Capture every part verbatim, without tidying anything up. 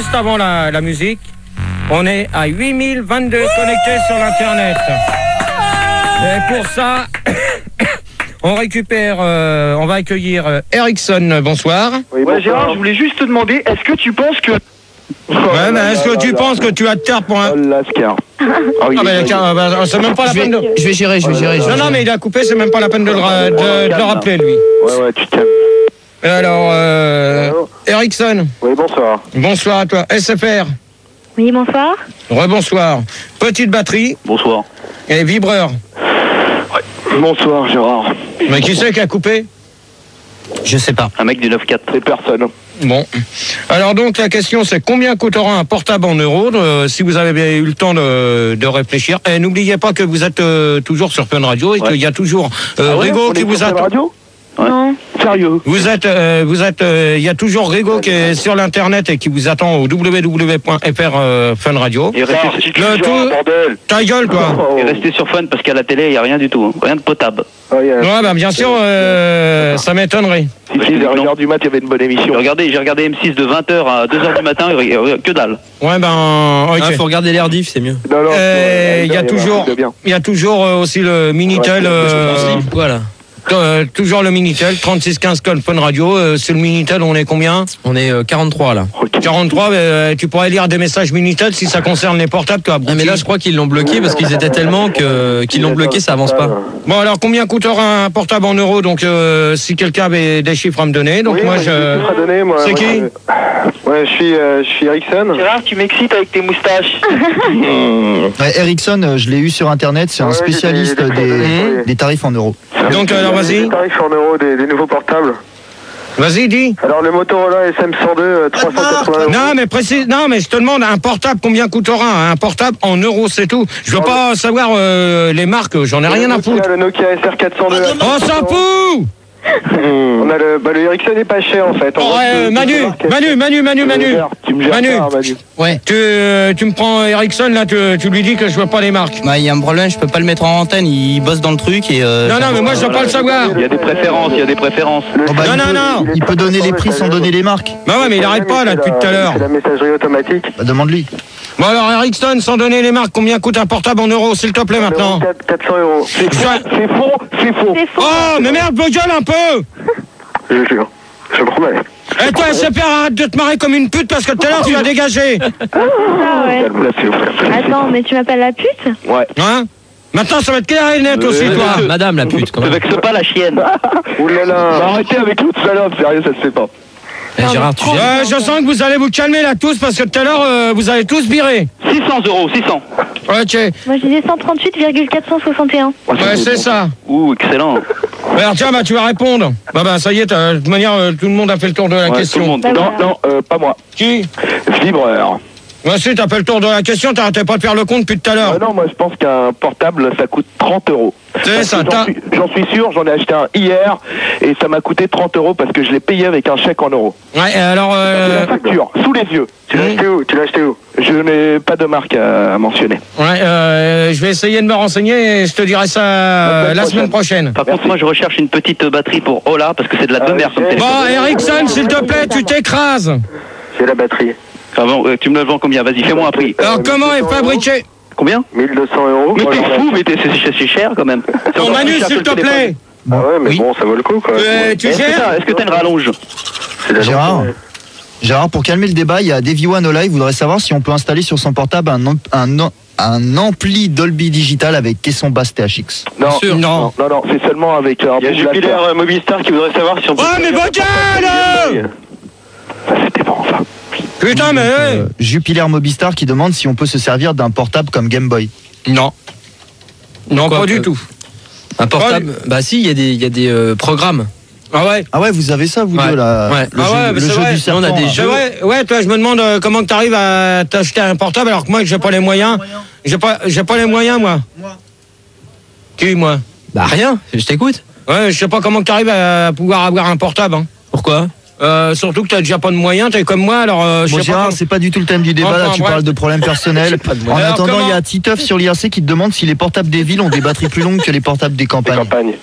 juste avant la, la musique. On est à huit mille vingt-deux connectés sur l'internet. Et pour ça, on récupère, euh, on va accueillir euh, Ericsson. Bonsoir. Oui, ouais, Gérard, je voulais juste te demander, est-ce que tu penses que... Ouais, mais est-ce que tu penses que tu as de terre pour un... Oh, Lascar. Ah, oui, ah bah, bah, bah, c'est même pas la peine de... Je vais gérer, je vais gérer. Non, non, mais il a coupé, c'est même pas la peine de le, ra- de, de le rappeler, lui. Ouais, ouais, tu t'aimes. Alors, euh... Ericsson. Oui, bonsoir. Bonsoir à toi. S F R. Oui, bonsoir. Rebonsoir. Petite batterie. Bonsoir. Et vibreur. Ouais. Bonsoir, Gérard. Mais qui c'est qui a coupé? Je sais pas. Un mec du neuf quatre. C'est personne. Bon. Alors donc, la question, c'est combien coûtera un portable en euros, euh, si vous avez eu le temps de, de réfléchir. Et n'oubliez pas que vous êtes euh, toujours sur Fun Radio et ouais. qu'il y a toujours euh, ah ouais, Rigo qui vous attend. Ouais. Non. Sérieux. Vous êtes, euh, vous êtes, il euh, y a toujours Rigo qui est sur l'internet et qui vous attend au w w w point f r euh, Fun Radio. Et restez sur le tout. Ta gueule, toi. Oh. Et restez sur Fun parce qu'à la télé il y a rien du tout, hein. Rien de potable. Oh, yeah. Ouais, bah bien sûr, euh, ça m'étonnerait. Si, si, vers une heure du mat, il y avait une bonne émission. Regardez, j'ai regardé M six de vingt heures à deux heures du matin, que dalle. Ouais, ben, ok. Ah, faut regarder l'air diff, c'est mieux. Non, non. Il y a toujours, il y a toujours aussi le Minitel. Euh, voilà. Euh, toujours le Minitel, trente-six quinze Call Fun Radio. Euh, sur le Minitel, on est combien? On est euh, quarante-trois là. quarante-trois, euh, tu pourrais lire des messages Minitel si ça concerne les portables, toi. Ah, mais là, je crois qu'ils l'ont bloqué parce qu'ils étaient tellement que, qu'ils l'ont bloqué, ça avance pas. Bon, alors combien coûtera un portable en euros? Donc, euh, si quelqu'un avait des chiffres à me donner. Donc, oui, moi, je. Donner, moi, c'est qui? Ouais, je suis, euh, je suis Ericsson. Gérard, tu m'excites avec tes moustaches. Ouais, Ericsson, je l'ai eu sur internet, c'est ouais, un spécialiste des, des, des, des tarifs en euros. Donc, alors, vas-y. Les tarifs en euros des, des nouveaux portables. Vas-y, dis. Alors, le Motorola S M cent deux, trois cent quatre-vingts euros. Non, mais précise, non, mais je te demande, un portable, combien coûtera un portable en euros, c'est tout. Je veux non, pas le... savoir euh, les marques, j'en ai rien à foutre. Le Nokia S R quatre cent deux. On s'en fout. On a le, bah, le Ericsson n'est pas cher en fait. Oh, ouais, Manu, Manu, Manu, Manu, Manu, tu me gères Manu. Pas, Manu. Ouais. Tu, tu me prends Ericsson là, tu, tu lui dis que je veux pas les marques. Bah, il y a un problème, je peux pas le mettre en antenne, il bosse dans le truc et. Euh, non, non, mais moi je veux pas le savoir. Il y a des préférences, il y a des préférences. Oh, bah, non, non, peut, non. Il peut donner les prix sans donner les marques. Bah ouais, mais il arrête pas là depuis tout à l'heure. C'est la messagerie automatique. Bah, demande-lui. Bon alors Ericsson, sans donner les marques, combien coûte un portable en euros, s'il te plaît maintenant? quatre cents euros. C'est faux, c'est faux, c'est faux. Oh, mais merde, vos gueules un peu. Je jure, je promets. Et toi, S F R, arrête de te marrer comme une pute parce que tout à l'heure tu as dégagé. Ah ouais. Attends, mais tu m'appelles la pute? Ouais. Hein? Maintenant, ça va être clair et net aussi, euh, toi. Madame la pute, quand même. Ne vexe pas la chienne. Ouh là là. Arrêtez avec l'autre salope, sérieux, ça se fait pas. Eh, Gérard, tu euh, je sens que vous allez vous calmer là tous parce que tout à l'heure, euh, vous allez tous virer. six cents euros, six cents. Ok. Moi, je disais cent trente-huit virgule quatre cent soixante et un. Ouais, c'est ça. Ouh, excellent. Alors tiens, bah tu vas répondre. Bah bah ça y est, de toute manière, euh, tout le monde a fait le tour de la ouais, question. Tout le monde. Bah, non, voilà. non, euh, pas moi. Qui? Vibreur. Moi aussi, t'as fait le tour de la question, t'arrêtais pas de faire le compte depuis tout à l'heure. Euh, non, moi je pense qu'un portable, ça coûte trente euros. C'est ça, j'en suis, j'en suis sûr, j'en ai acheté un hier et ça m'a coûté trente euros parce que je l'ai payé avec un chèque en euros. Ouais, alors... Euh... La facture, sous les yeux. Tu l'as acheté où? Tu l'as acheté où? Je n'ai pas de marque à mentionner. Ouais, euh, je vais essayer de me renseigner et je te dirai ça euh, la semaine prochaine. Par contre, moi je recherche une petite batterie pour Ola parce que c'est de la Ah, demeure comme téléphone. Bon, Ericsson, s'il te plaît, tu t'écrases. J'ai la batterie. Ah bon, euh, tu me le vends combien? Vas-y, fais-moi un prix. Alors, euh, comment est fabriqué? Combien? mille deux cents euros. Mais t'es fou, mais t'es, c'est, c'est cher quand même. Ton Manu, s'il te plaît. Ah ouais, mais oui. bon, ça vaut le coup quoi. Euh, tu est-ce, que gères t'as, est-ce que t'as une rallonge? Gérard, Gérard, pour calmer le débat, il y a Davy One Olive voudrait savoir si on peut installer sur son portable un, un, un ampli Dolby Digital avec caisson basse T H X. Non, sûr, non. non, non, c'est seulement avec un. Il y a Jupiler euh, Movistar qui voudrait savoir si on peut. Oh, mais vos gueules! Ça c'était bon, ça. Putain, mais... Euh, Jupiler Mobistar qui demande si on peut se servir d'un portable comme Game Boy. Non. Non, Quoi, pas du euh, tout. Un portable? Ouais. Bah si, il y a des, il y a des euh, programmes. Ah ouais? Ah ouais, vous avez ça, vous ouais. deux, là. Ouais. Le ah jeu, ouais, le c'est jeu vrai. du serpent. On a des là. jeux. Ouais, ouais, toi, je me demande euh, comment tu arrives à t'acheter un portable alors que moi, j'ai pas les moyens. J'ai pas, j'ai pas les moyens, moi. Moi. Qui, moi? Bah rien, je t'écoute. Ouais, je sais pas comment tu arrives à pouvoir avoir un portable. Hein. Pourquoi? Euh, surtout que t'as déjà pas de moyens, t'es comme moi, alors euh, je Bon, sais Gérard, pas. c'est pas du tout le thème du débat, Enfin, là, tu bref. parles de problèmes personnels. En Alors, attendant, comment il y a Titeuf sur l'I R C qui te demande si les portables des villes ont des batteries plus longues que les portables des campagnes. Campagne.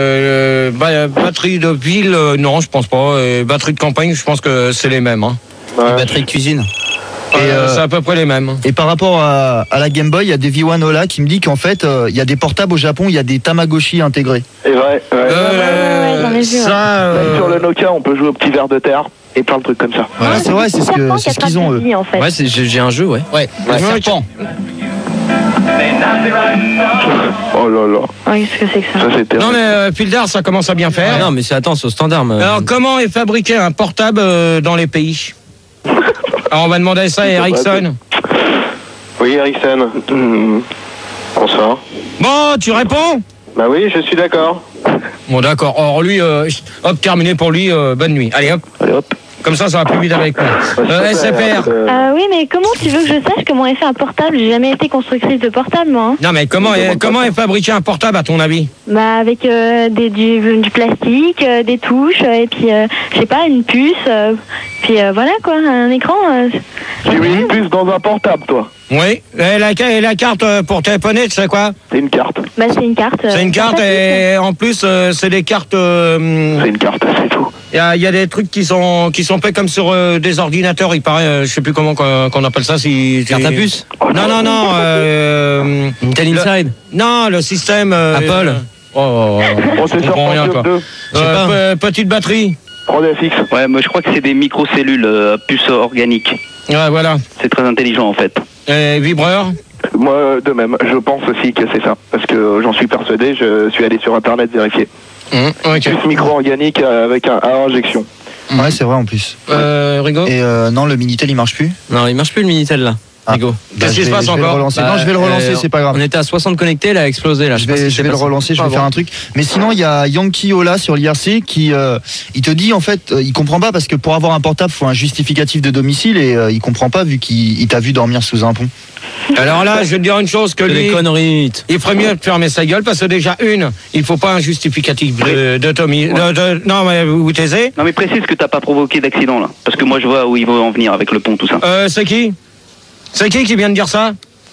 Euh, bah, batterie de ville, euh, non, je pense pas. Et batterie de campagne, je pense que c'est les mêmes. Hein. Ouais. Une batterie de cuisine. Et euh, c'est à peu près les mêmes. Et par rapport à, à la Game Boy, il y a des V un Ola qui me dit qu'en fait, euh, il y a des portables au Japon, il y a des Tamagotchi intégrés. C'est vrai, ouais. Euh, ouais, j'en ai vu, ouais. ça, Même euh, sur le Nokia, on peut jouer au petit ver de terre et plein de trucs comme ça. Voilà, c'est vrai, c'est ce que- c'est ce qu'ils ont, eux. En fait. Ouais, c'est- j'ai j'ai un jeu, ouais. Ouais, Ouais. serpent. Oh là là, Ouais, qu'est-ce que c'est que ça? ça c'était. non mais euh, Pildar, ça commence à bien faire. Ah non, mais c'est attends, c'est au standard. mais- Alors comment est fabriqué un portable euh, dans les pays? Alors on va demander ça à Ericsson. Oui, Ericsson. Mmh. Bonsoir. Bon, tu réponds? Bah oui, je suis d'accord. Bon d'accord. Or lui, euh, hop, terminé pour lui. euh, bonne nuit. Allez hop. Allez hop. Comme ça, ça va plus vite avec moi. Euh, S F R. Euh, Euh, oui, mais comment tu veux que je sache comment est fait un portable? J'ai jamais été constructrice de portable, moi. Hein. Non mais comment est, comment est fabriqué un portable à ton avis? Bah, avec euh, des, du, du plastique, euh, des touches, euh, et puis, euh, je sais pas, une puce, euh, puis euh, voilà quoi, un écran. Euh, J'ai mis une puce dans un portable, toi. Oui. Et la, et la carte euh, pour téléphoner, tu sais quoi? C'est une carte. bah, c'est une carte. euh, C'est une carte portable. et en plus euh, c'est des cartes. euh, C'est une carte, c'est tout. Il y, a- il y a des trucs qui sont qui sont faits comme sur euh, des ordinateurs. Il paraît, euh, je sais plus comment qu'on qu'on appelle ça. Si Carte à puce. Non non non. Euh, Intel le- Inside. Non, le système. euh, Apple. euh, Oh, oh, oh, je Processeur comprends rien quoi. deux. Je sais pas. Euh, pe- petite batterie. trois D F X. Ouais, moi je crois que c'est des microcellules euh, à puce organique. Ouais, voilà. C'est très intelligent en fait. Et vibreur. Moi, de même, je pense aussi que c'est ça. Parce que j'en suis persuadé, je suis allé sur internet vérifier. Hum, ok. Puce micro-organique euh, avec un à injection. Ouais, c'est vrai en plus. Euh, Rigo. Et euh, non, le Minitel il marche plus. Non, il marche plus le Minitel là. Ah. Rigo. Qu'est-ce Bah, qui je se vais- passe je vais le encore relancer. Bah, Non, je vais le relancer, euh, c'est pas grave. On était à soixante connectés, là, a explosé là. Je sais pas vais, si je c'est vais le passé. relancer, je Ah vais bon. faire un truc. Mais sinon, il y a Yankee Ola sur l'I R C qui euh, il te dit en fait, euh, il comprend pas parce que pour avoir un portable, faut un justificatif de domicile et euh, il comprend pas vu qu'il il t'a vu dormir sous un pont. Alors là, je vais te dire une chose que C'est des lui. conneries. Il ferait mieux de fermer sa gueule parce que déjà une, il faut pas un justificatif de, de Tommy. de- de- non mais vous vous taisez. Non mais précise que t'as pas provoqué d'accident là. Parce que moi je vois où ils vont en venir avec le pont, tout ça. Euh, c'est qui? C'est qui qui vient de dire ça?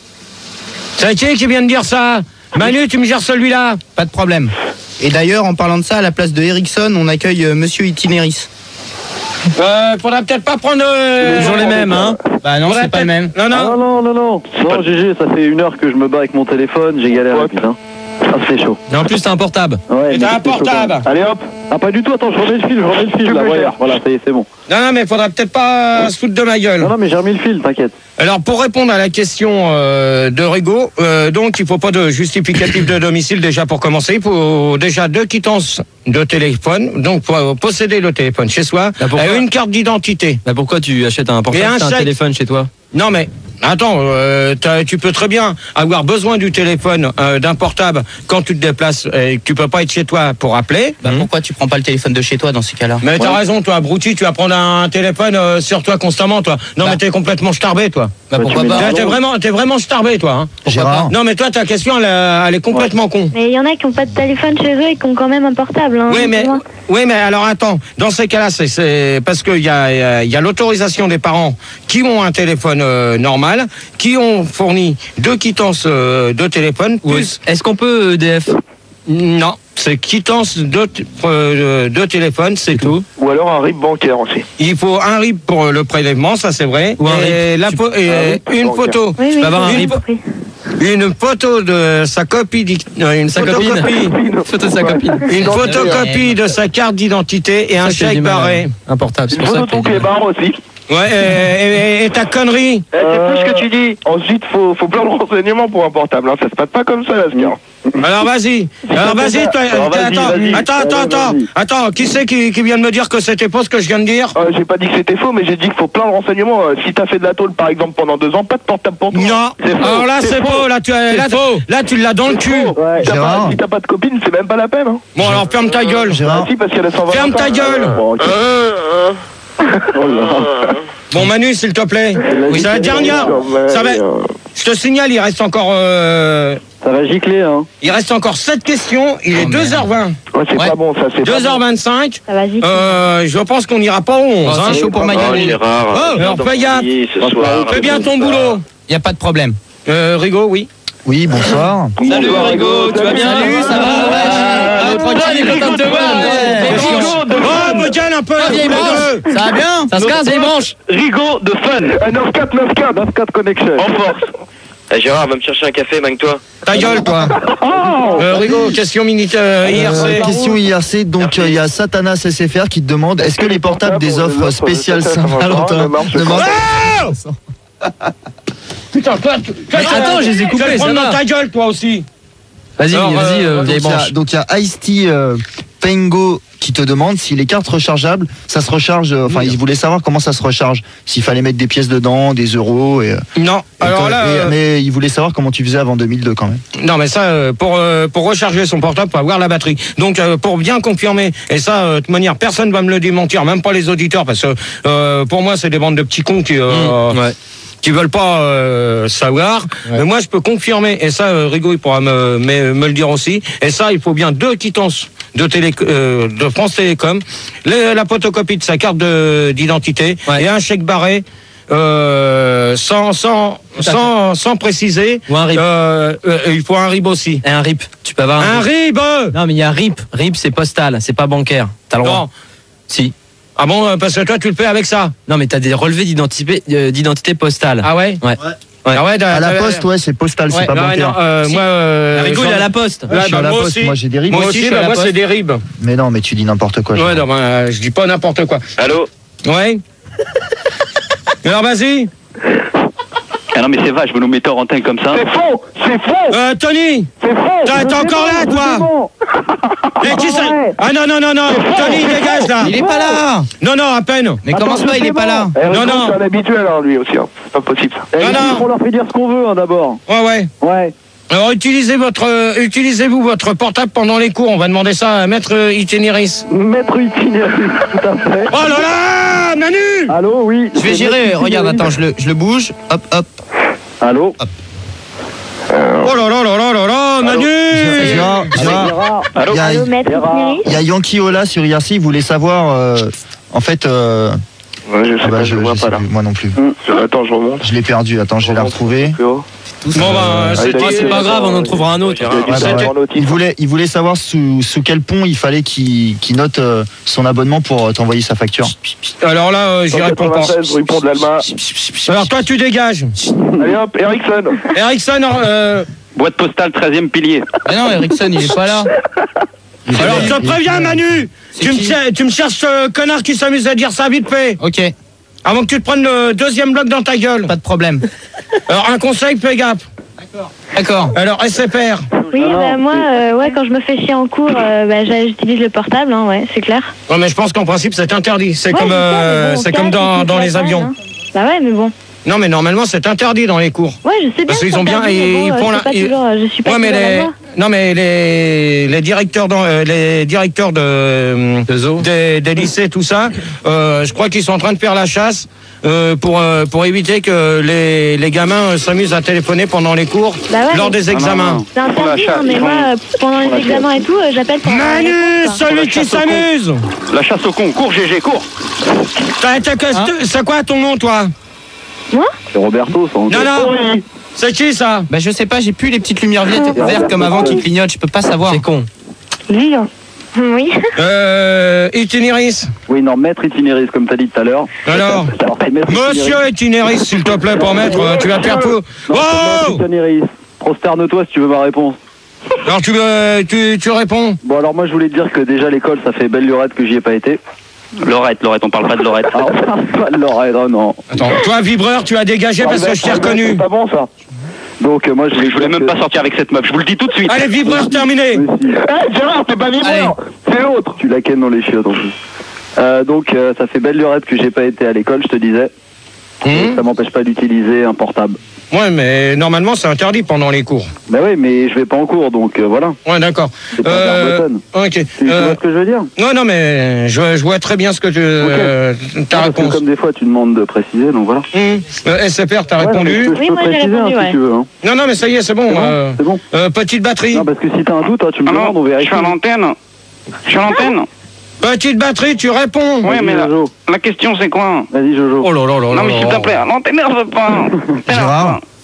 C'est qui qui vient de dire ça? Manu, tu me gères celui-là? Pas de problème. Et d'ailleurs, en parlant de ça, à la place de Ericsson, on accueille euh, Monsieur Itinéris. Euh, faudra peut-être pas prendre. Euh, Toujours les mêmes, hein. Bah non, faudrait c'est pas le peut-être- même. Non, non. non, non, non. Non, G G, ça fait une heure que je me bats avec mon téléphone, j'ai galéré, Ouais. putain. Ah, c'est chaud. Et en plus, t'as un portable. Ouais, Et mais t'as un c'était chaud, portable. quand même. Allez hop. Ah, pas du tout, attends, je remets le fil, je remets le fil, là, peux voilà, faire. voilà, ça y est, c'est bon. Non, non, mais faudra peut-être pas se foutre de ma gueule. Non, non, mais j'ai remis le fil, t'inquiète. Alors, pour répondre à la question euh, de Rigo, euh, donc il faut pas de justificatif de domicile déjà pour commencer. Il faut déjà deux quittances de téléphone, donc pour posséder le téléphone chez soi, Bah, pourquoi et une carte d'identité. Bah pourquoi tu achètes un Et portable, un t'as un chèque. téléphone chez toi? Non mais attends, euh, t'as- tu peux très bien avoir besoin du téléphone, euh, d'un portable quand tu te déplaces et que tu peux pas être chez toi pour appeler. Bah pourquoi tu prends pas le téléphone de chez toi dans ces cas-là? Mais t'as raison, toi, abruti, tu vas prendre un téléphone euh, sur toi constamment, toi. Non Bah. mais t'es complètement starbé, toi. Bah pourquoi tu pas? m'énerves. T'es t'es vraiment, t'es vraiment starbé, toi. Hein. Gérard, Non mais toi, ta question, elle, euh, elle est complètement con. Mais il y en a qui n'ont pas de téléphone chez eux et qui ont quand même un portable. Hein, Oui mais, dis-moi. oui, mais alors attends, dans ces cas-là, c'est- c'est parce qu'il y a, il y a- il y a l'autorisation des parents qui ont un téléphone euh, normal, qui ont fourni deux quittances euh, de téléphone, Ou plus... Est-ce qu'on peut E D F? Non, c'est quittance de, t- euh, de téléphone, c'est tout. Ou alors un R I B bancaire aussi. Il faut un R I B pour le prélèvement, ça c'est vrai. Ou un et R I B. la po- et, Un euh, R I B une bancaire. photo. Oui, oui, peux avoir un j'ai R I B. compris. Une photo de sa copie, d'i- euh, une Sa copine. photocopie, Photo de sa copine. une photocopie de sa carte d'identité et un Ça, j'ai chèque du mal à- barré. Un portable, c'est Une pour ça photo que de ton j'ai du mal. clébard aussi. Ouais, et, et- et ta connerie. Eh, c'est plus ce que tu dis. Ensuite, faut, faut plein de renseignements pour un portable. Hein. Ça se passe pas comme ça, la scar. Alors vas-y, alors vas-y, toi, Alors, vas-y, attends, vas-y. attends, attends, Allez, attends, vas-y. attends, qui c'est qui, qui vient de me dire que c'était faux ce que je viens de dire? Euh, j'ai pas dit que c'était faux, mais j'ai dit qu'il faut plein de renseignements. Euh, si t'as fait de la tôle, par exemple, pendant deux ans, pas de portable pour toi. Non, C'est faux. alors là c'est faux, là tu as, là, là tu l'as dans le cul. Faux. Si t'as Gérard. pas- Si t'as pas de copine, c'est même pas la peine. Hein. Bon alors ferme ta gueule. Gérard, Ah, si, parce qu'elle a cent vingt Ferme ta ans. gueule. Bon, ok. Bon Manu s'il te plaît. Oui, c'est la dernière. Ça va. Je te signale, il reste encore, euh, Ça va gicler, hein. il reste encore sept questions. Il est Oh, deux heures vingt. Ouais, c'est Ouais. pas bon, ça, c'est pas deux heures bon. vingt-cinq. Ça va vite. Euh, je pense qu'on n'ira pas au onze. Oh, hein. c'est chaud pour ma gueule. Gérard. Oh, alors fais gaffe. Ce soir. Fais bien ton boulot. Y a pas de problème. Euh, Rigo, oui. oui, bonsoir. Salut Rigo, tu vas bien? Salut, ça va? Ouais. Oh, tranquille, il est content de te voir. Oh, me calme un peu. Ah, vieille branche. Ça va bien? Ça se casse, vieille branche. Rigaud de fun. neuf quatre neuf quatre neuf quatre connection. En force. Eh, Gérard, va me chercher un café, manque-toi. Ta gueule, toi. Euh, Rigo, question minute euh, I R C. Euh, question I R C, donc il y a Satanas S F R qui te demande est-ce que les portables des offres spéciales Saint-Valentin ne marchent pas? Putain, toi, tu. Attends, je les ai coupés, ça va. Ta gueule, toi aussi. Vas-y, Alors, vas-y, euh, euh, vieille branche. Donc il y a Ice-T euh, Pengo qui te demande si les cartes rechargeables, ça se recharge. euh, Enfin, il voulait savoir comment ça se recharge. S'il fallait mettre des pièces dedans, des euros. Et, euh, Non, et alors toi- là. et- euh, mais il voulait savoir comment tu faisais avant deux mille deux quand même. Non, mais ça, euh, pour, euh, pour recharger son portable, faut avoir la batterie. Donc, euh, pour bien confirmer, et ça, euh, de toute manière, personne ne va me le démentir, même pas les auditeurs, parce que euh, pour moi, c'est des bandes de petits cons qui. Euh, Mmh, ouais. qui veulent pas euh, savoir, Ouais. mais moi je peux confirmer, et ça euh, Rigaud il pourra me, me, me le dire aussi, et ça il faut bien deux quittances de, télé, euh, de France Télécom, le- la photocopie de sa carte de- d'identité Ouais. et un chèque barré euh, sans, sans, sans, sans préciser. Ou un R I P. Euh, euh, il faut un R I B aussi. Et un R I P. Tu peux avoir Un un R I B. Non, mais il y a un R I P. R I P, c'est postal, c'est pas bancaire. T'as le droit. Non. Si. Ah bon, euh, parce que toi tu le fais avec ça. Non, mais t'as des relevés d'identité euh, d'identité postale. Ah ouais. Ouais. Ah ouais, À la euh, poste, ouais, c'est postal, c'est ouais, pas non, bancaire. non, euh, Si. moi, euh, Rigaud, il j'en- est à la poste. Ouais, je suis bah, à la moi poste, aussi. moi j'ai des rimes. Moi Moi aussi, aussi, je suis bah, à la moi poste. c'est des ribs. Mais non, mais tu dis n'importe quoi. Ouais, Gérard. non, bah, je dis pas n'importe quoi. Allô? Ouais. Alors vas-y. Ah non, mais c'est vache, vous nous mettez en antenne comme ça. C'est faux, c'est faux, Euh, Tony. c'est faux. T'es t'es encore là, toi? Et qui ça? Ah non, non, non, non. Tony, dégage là. Il est pas là. Non, non, à peine. Mais comment ça, il est pas là? Eh, Non, Rigaud, non. c'est un habituel, alors, lui aussi. Hein. C'est pas possible, ça. Eh, Non, ici, non. on leur fait dire ce qu'on veut, hein, d'abord. Ouais, ouais. Ouais. Alors utilisez votre, euh, utilisez-vous votre portable pendant les cours. On va demander ça à Maître euh, Itinéris. Maître itinéraire, tout à fait. Oh là là, Manu. Allô, oui. Je vais gérer. Regarde, attends, je le, je le bouge. Hop, hop. Allô. Oh là là là là là là, Manu. Gérard, Gérard, Gérard. Allô? il y a- Allô, maître Gérard. Itinéris? il y a Yankee Ola sur I R C, il voulait savoir, euh, en fait, euh, Ouais, je sais ah bah, pas, je, je le vois je pas sais là. plus, moi non plus. Attends, je remonte. Je l'ai perdu, attends, je vais la retrouver. Plus haut. Bon bah, Ah, c'est il a dit- c'est pas grave, on en trouvera un autre. Il a dit Ouais, bah, c'était ouais. en notice. Il voulait, il voulait savoir sous, sous quel pont il fallait qu'il qu'il note euh, son abonnement pour euh, t'envoyer sa facture. alors là, euh, j'y réponds pas. cent quatre-vingt-seize, rue Pont de l'Alma. Alors toi, tu dégages. Allez hop, Ericsson. Ericsson, euh, Boîte postale, treizième pilier. Mais non, Ericsson, il est pas là. alors je te préviens, Manu. Tu me, qui cher- tu me cherches ce connard qui s'amuse à dire ça vite fait. Ok, Avant que tu te prennes le deuxième bloc dans ta gueule. pas de problème. Alors un conseil, fais gaffe. D'accord. Alors S F R. Oui, Non, non, bah moi, euh, ouais, quand je me fais chier en cours, euh, bah, j'a- j'utilise le portable, hein, ouais, c'est clair. Non mais je pense qu'en principe c'est interdit. C'est Ouais, comme, je sais, euh, mais bon, c'est au comme cas, dans, c'est dans toute les la avions. panne, hein. Bah ouais, mais bon. Non mais normalement c'est interdit dans les cours. Ouais, je sais bien. Parce qu'ils c'est ont bien- interdit, mais ils bon, font euh, la- c'est pas ils- toujours, euh, je suis pas Ouais mais toujours la les loi. non mais les les directeurs dans, euh, les directeurs de De zoo. des, des lycées tout ça, euh, je crois qu'ils sont en train de faire la chasse euh, pour euh, pour éviter que les les gamins euh, s'amusent à téléphoner pendant les cours Bah ouais, lors mais- des examens. C'est interdit, hein, mais moi, euh, pendant les examens et tout, euh, j'appelle pour. Manu, celui qui s'amuse. La chasse au con. Cours, G G, cours. T'as- t'as que- C'est quoi ton nom toi? C'est Roberto, ça. Non non. C'est qui ça? Bah, je sais pas, j'ai plus les petites lumières vertes, vertes comme avant qui clignotent, je peux pas savoir. C'est con. Lyon. Oui. Euh, Itinéris. Oui, non, maître itinéris, comme t'as dit tout à l'heure. Alors, Alors, c'est maître itinéris. Monsieur Itinéris, s'il te plaît, pour mettre, euh, tu vas perdre tout. Non, c'est maître Wow. itinéris. Prosterne-toi si tu veux ma réponse. Alors tu, euh, tu, tu réponds. Bon, alors moi, je voulais te dire que déjà, l'école, ça fait belle lurette que j'y ai pas été. Lorette, Lorette, on parle pas de Lorette. Alors, on parle pas de Lorette, oh non. Attends, toi, vibreur, tu as dégagé parce que je t'ai reconnu. C'est pas bon, ça. Donc, euh, moi, je Je voulais même pas sortir avec cette meuf, je vous le dis tout de suite. Allez, vibreur, terminé. Eh, Gérard, c'est pas vibreur, c'est l'autre. Tu la kennes dans les chiottes en plus. Euh, donc, euh, ça fait belle lurette que j'ai pas été à l'école, je te disais. Hum. Ça m'empêche pas d'utiliser un portable. Ouais, mais normalement, c'est interdit pendant les cours. Bah oui, mais je vais pas en cours, donc euh, voilà. Ouais, d'accord. C'est pas Euh, Verboten. ok. Tu, tu Euh, vois ce que je veux dire? non, non, mais je, je vois très bien ce que tu, euh, ta Non, parce que réponse. comme des fois, tu demandes de préciser, donc voilà. Hum. Euh, S F R, t'as Ouais, non, mais répondu. je peux, je Oui, peux moi, j'ai préciser répondu, hein, ouais. si tu veux. Hein. Non, non, mais ça y est, c'est bon. C'est bon, euh, c'est bon. euh, petite batterie. Non, parce que si t'as un doute, hein, tu me Ah demandes, non, on je vérifie. suis à l'antenne. Je suis à l'antenne. Petite batterie, tu réponds. Ouais, Vas-y, mais la, Jojo. la question c'est quoi? Vas-y, Jojo. Oh là là là là. Non, mais s'il là. te plaît, non, t'énerve pas. T'énerve Gérard, pas.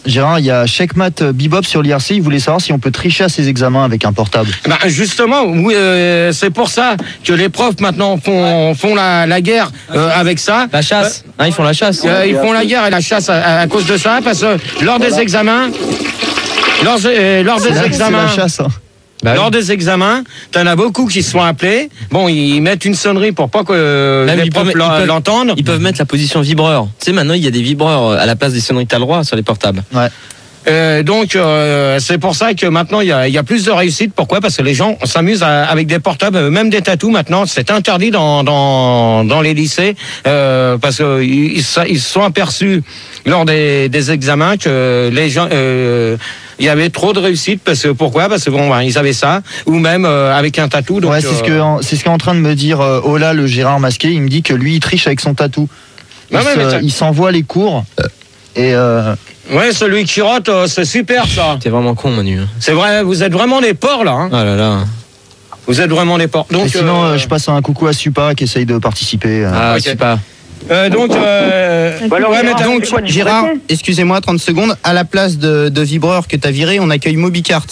Gérard, il y a Checkmate Bebop sur l'I R C. Il voulait savoir si on peut tricher à ses examens avec un portable. Bah justement, oui, euh, c'est pour ça que les profs maintenant font, font la, la guerre euh, avec ça. La chasse. Euh, hein, ils font la chasse. euh, ils font la guerre et la chasse à, à cause de ça, parce que lors des examens, lors, euh, lors des C'est la- examens. C'est la chasse. hein. Bah, Lors oui. des examens, t'en as beaucoup qui se sont appelés. Bon, ils mettent une sonnerie pour pas que euh, Même les ils peuvent- profs ils peuvent- l'entendent. Ils peuvent mettre la position vibreur. Tu sais, maintenant, il y a des vibreurs à la place des sonneries que t'as le droit sur les portables. Ouais. Euh, donc euh, c'est pour ça que maintenant il y a, il y a plus de réussite. Pourquoi? Parce que les gens s'amusent à- avec des portables, euh, même des tatous maintenant. C'est interdit dans dans, dans les lycées euh, parce que ils, ils se ils se sont aperçus lors des, des examens que les gens euh, il y avait trop de réussite. Parce que pourquoi? Parce que bon, ben, ils avaient ça, ou même euh, avec un tatou. Donc, Ouais, c'est ce que euh, c'est ce qu'est en train de me dire euh, Ola, le Gérard masqué. Il me dit que lui, il triche avec son tatou. Il, Ouais, ouais, se- mais ça- il s'envoie les cours. Et euh, ouais, celui qui rote, euh, c'est super ça. T'es vraiment con, Manu. C'est vrai, vous êtes vraiment des porcs là. Hein. Oh là là. Vous êtes vraiment des porcs. Donc et sinon, euh, euh, je passe un coucou à Supa qui essaye de participer. euh. Ah, ok. je sais pas. euh, donc euh, Bah alors, ouais, mais Gérard, donc c'est quoi, tu Gérard, prêtais excusez-moi, trente secondes. À la place de, de vibreur que t'as viré, on accueille Mobicart.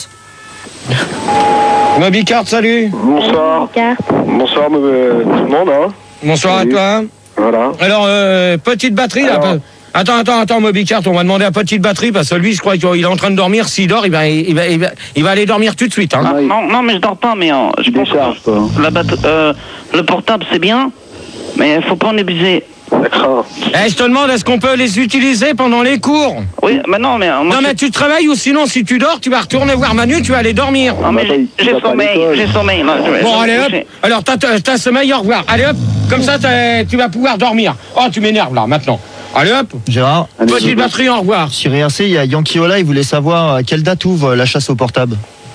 Mobicart, salut. Bonsoir. Carte. Bonsoir euh, tout le monde. Hein. Bonsoir Salut. à toi. Voilà. Alors, euh, petite batterie là. Alors. peu- Attends, attends, attends, Mobicart, on va demander à petite batterie parce que lui, je crois qu'il est en train de dormir. S'il dort, il va, il va, il va, il va aller dormir tout de suite. Hein. Ah, Non, non, mais je dors pas, mais euh, je pense Décharge, toi. que la batte- euh, le portable c'est bien, mais il faut pas en abuser. D'accord. Eh, je te demande, est-ce qu'on peut les utiliser pendant les cours? Oui, mais non, mais euh, moi, Non, je- mais tu travailles ou sinon, si tu dors, tu vas retourner voir Manu, tu vas aller dormir. non, mais Bah, j'ai- il j'ai va pas à sommeil, l'école. j'ai sommeil. non, je vais- je Bon, vais allez me hop. coucher. Alors, t'as, t'as, t'as sommeil, au revoir. Allez hop. Comme ça, t'as- tu vas pouvoir dormir. Oh, tu m'énerves là, maintenant. Allez hop. Gérard, Allez, Petite batterie, au revoir. sur I R C, il y a Yankee Ola. Il voulait savoir à quelle date ouvre la chasse au portable.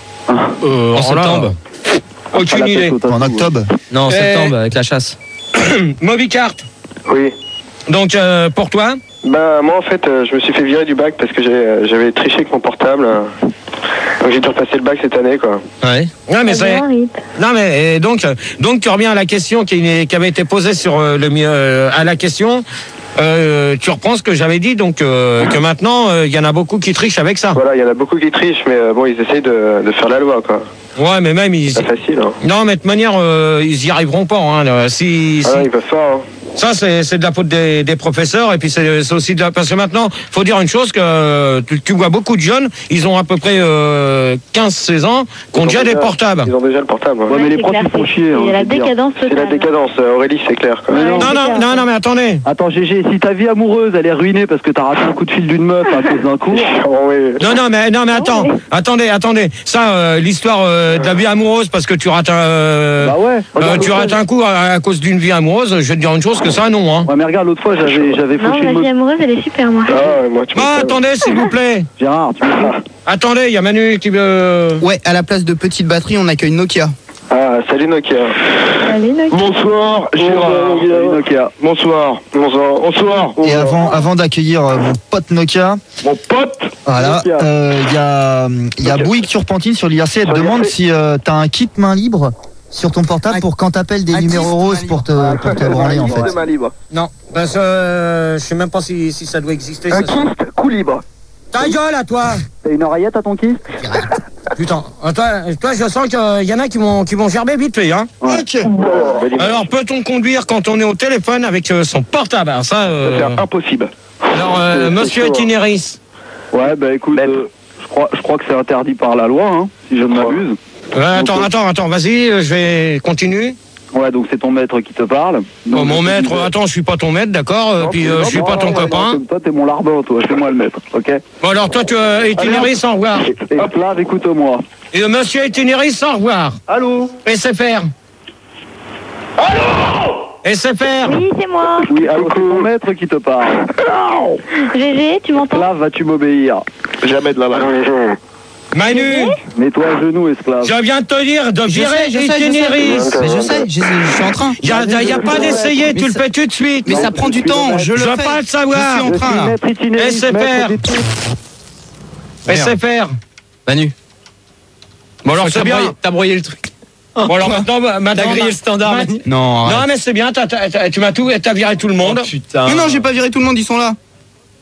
Euh, En septembre. Pas Aucune la idée. tête au tatou, En octobre. Non, en Eh. septembre, avec la chasse. Mobicart. Oui. Donc, euh, pour toi? Ben moi en fait euh, je me suis fait virer du bac parce que j'ai, euh, j'avais triché avec mon portable. euh. Donc j'ai dû repasser le bac cette année quoi. Ouais. Non, mais Ah, c'est. bien, Rip. Non, mais euh, donc, euh, donc tu reviens à la question qui, qui avait été posée sur euh, le mi- euh, à la question. Euh, tu reprends ce que j'avais dit, donc euh, que maintenant il y en a beaucoup qui trichent avec ça. Voilà, il y en a beaucoup qui trichent mais euh, bon ils essayent de, de faire la loi quoi. Ouais, mais même ils. C'est pas facile hein. Non, mais de toute manière, euh, ils y arriveront pas. Hein, là. si, Ah si- non, ils peuvent pas hein. Ça, c'est c'est de la faute des, des professeurs et puis c'est c'est aussi de la... Parce que maintenant, faut dire une chose, que euh, tu, tu vois beaucoup de jeunes, ils ont à peu près euh, quinze seize ans, qui ont Ils déjà des portables. Ils ont déjà le portable. hein. Ouais, mais les profs, ils font chier. C'est la décadence C'est la totale. décadence, euh, Aurélie c'est clair quoi. Ouais. Non, non, non, non, mais attendez. Attends, Gégé, si ta vie amoureuse elle est ruinée parce que t'as raté un coup de fil d'une meuf à cause d'un cours. Oh, oui. Non, non, mais, non, mais attends, attendez, attendez. Ça, euh, l'histoire euh, de la vie amoureuse, parce que tu rates un, euh, Bah ouais. euh, Regarde, tu l'autre rates fois, un coup à, à cause d'une vie amoureuse, je vais te dire une chose, que ça, non. Hein. Ouais, mais regarde, l'autre fois j'avais j'avais Non, fauché la une vie meuf. amoureuse, elle est super, moi. Ah, ouais, moi tu Ah, m'étonnes. attendez, s'il vous plaît. Gérard, tu me Attendez, il y a Manu qui veut... Ouais, à la place de petite batterie, on accueille Nokia. Ah, salut Nokia. Allez, Nokia. Bonsoir, Gérard. Salut, Nokia. Bonsoir. Bonsoir. Bonsoir. Et avant, avant d'accueillir euh, mon pote Nokia, Mon pote. voilà, Nokia. euh, il y a, il y a Nokia. Bouygues Turpentine sur l'I R C. Elle Sur te l'I R C. demande si euh, t'as un kit main libre sur ton portable Un- pour quand t'appelles des un numéros kit main roses libre. pour te, pour te branler en fait. de main libre. Non, parce que euh, je sais même pas si, si ça doit exister. Un ça. kist, coup libre. Ta gueule à toi. T'as une oreillette à ton kiss? Putain, euh, toi, toi je sens qu'il y en a qui vont qui vont gerber vite fait. Hein. Alors, peut-on conduire quand on est au téléphone avec euh, son portable? Alors, ça, euh, C'est impossible. alors euh, c'est- c'est monsieur chaud, hein. Itinéris. Ouais, bah écoute, Bête. euh, je crois, je crois que c'est interdit par la loi, hein, si je ne m'abuse. Euh, attends, attends, attends, vas-y, euh, je vais continuer. Ouais, donc c'est ton maître qui te parle. Donc, Oh, mon je te maître, disais- attends, je suis pas ton maître, d'accord, euh, Non, puis tu- euh, non, je suis non, pas ton non, copain. non, toi, t'es mon larbin, toi, fais-moi le maître, ok? Bon, alors toi, tu euh, Itinéris, au revoir. Et Esclave, écoute-moi. Et euh, monsieur Itinéris, au revoir. Allô? S F R. Allô S F R. Oui, c'est moi. Oui, allô, c'est ton maître qui te parle. Gégé, tu m'entends? Esclave, vas-tu m'obéir? Jamais de la main. Manu, Mets-toi à genoux, esclave. je viens de te dire de Je virer sais, je sais, je sais. Itinéris. Mais je sais, je, je suis en train. Il n'y a, y a pas d'essayer, tu le fais tout de suite. Mais ça prend du temps, je le Je fais. veux pas le savoir. Je suis en train, là. maître itinéraire, S F R. maître des trucs. S F R. Manu. Bon, alors Je crois c'est que bien. t'as broyé- T'as broyé le truc. Bon, alors maintenant, bah, T'as maintenant grillé le standard, ma- Manu. Non, Non, arrête. mais c'est bien, t'as- t'as- t'as- tu m'as tout, t'as viré tout le monde. Oh, putain. Mais non, j'ai pas viré tout le monde, ils sont là.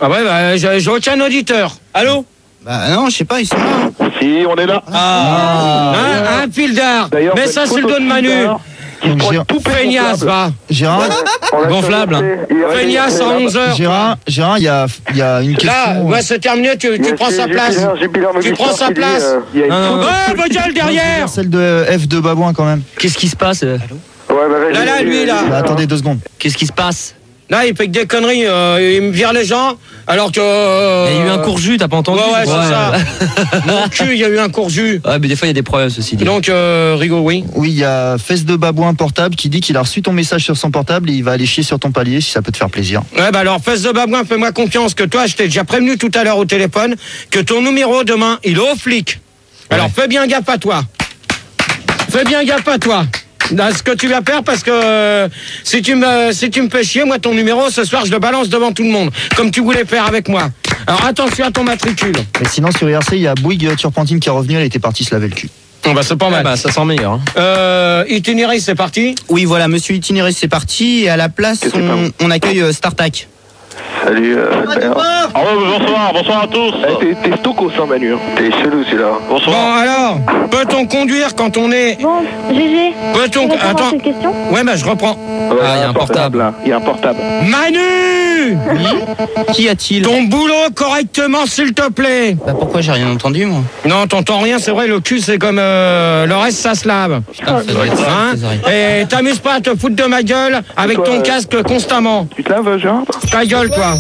Ah ouais, bah, j'ai j'ai aucun auditeur. Allô? Bah non, je sais pas, ils sont là. Si, on est là. Ah, un, un fil d'art. D'ailleurs, Mets cette ça sur le photo dos de de Manu. Fildar, Donc, Gérard- Tout Feignasse, va. Gérard, On l'a Gonflable. fait monter. Il reste- Feignasse à onze heures. Gérard, Gérard, il y a, il y a une Là, question. ouais, c'est terminé, tu, Il y tu a prends sa Gilles place. Pilaire, Gilles Pilaire me Tu dit prends ça, sa qui dit, place. euh, Il y a une Non, non, photo- Ouais, votre gueule derrière. Celle de F de Babouin quand même. Qu'est-ce qui se passe euh Ouais, bah, vas-y, Là, là, vas-y, lui, là. vas-y. Bah, attendez deux secondes. Qu'est-ce qui se passe? Là, il fait que des conneries. euh, il me vire les gens, alors que. euh, Il y a eu un court-jus, t'as pas entendu? Ouais, ouais, c'est ça. Mon cul, il y a eu un court-jus. Ouais, mais des fois, il y a des problèmes, ceci dit. Donc, euh, Rigaud, oui. Oui, il y a Fesse de Babouin portable qui dit qu'il a reçu ton message sur son portable et il va aller chier sur ton palier si ça peut te faire plaisir. Ouais, bah alors, fesse de babouin, fais-moi confiance que toi, je t'ai déjà prévenu tout à l'heure au téléphone que ton numéro demain, il est au flic. Alors, fais bien gaffe à toi. Fais bien gaffe à toi. À ce que tu vas faire, parce que euh, si tu me si tu me fais chier, moi, ton numéro, ce soir, je le balance devant tout le monde, comme tu voulais faire avec moi. Alors, attention à ton matricule. Et sinon, sur I R C, il y a Bouygues Turpentine qui est revenu, elle était partie se laver le cul. Bon, bah, c'est pas Ah mal. bah, ça sent meilleur. Hein. Euh, itinéraire, c'est parti. Oui, voilà, monsieur Itinéraire, c'est parti. Et à la place, Que c'est pas on, bon. on accueille euh, StarTac. Salut, euh, Albert. bonsoir, bonsoir à tous. Eh, T'es t'es stocos, hein, Manu. T'es chelou, celui-là. Bon, alors, peut-on conduire quand on est... Bon, G G. Peut-on... Tu réponds à Attends. cette question? Ouais, bah, je reprends. Ah, il y a un portable. là. Il y a un portable. Manu, Qu'y a-t-il? ton boulot correctement, s'il te plaît. Bah pourquoi j'ai rien entendu, moi? Non, t'entends rien, c'est vrai, le cul, c'est comme euh, le reste, ça se lave. Putain, ça doit être ça, Hein tes oreilles. Et t'amuses pas à te foutre de ma gueule avec Toi, ton euh, casque constamment. Tu te laves, Gérard? Ta gueule, toi.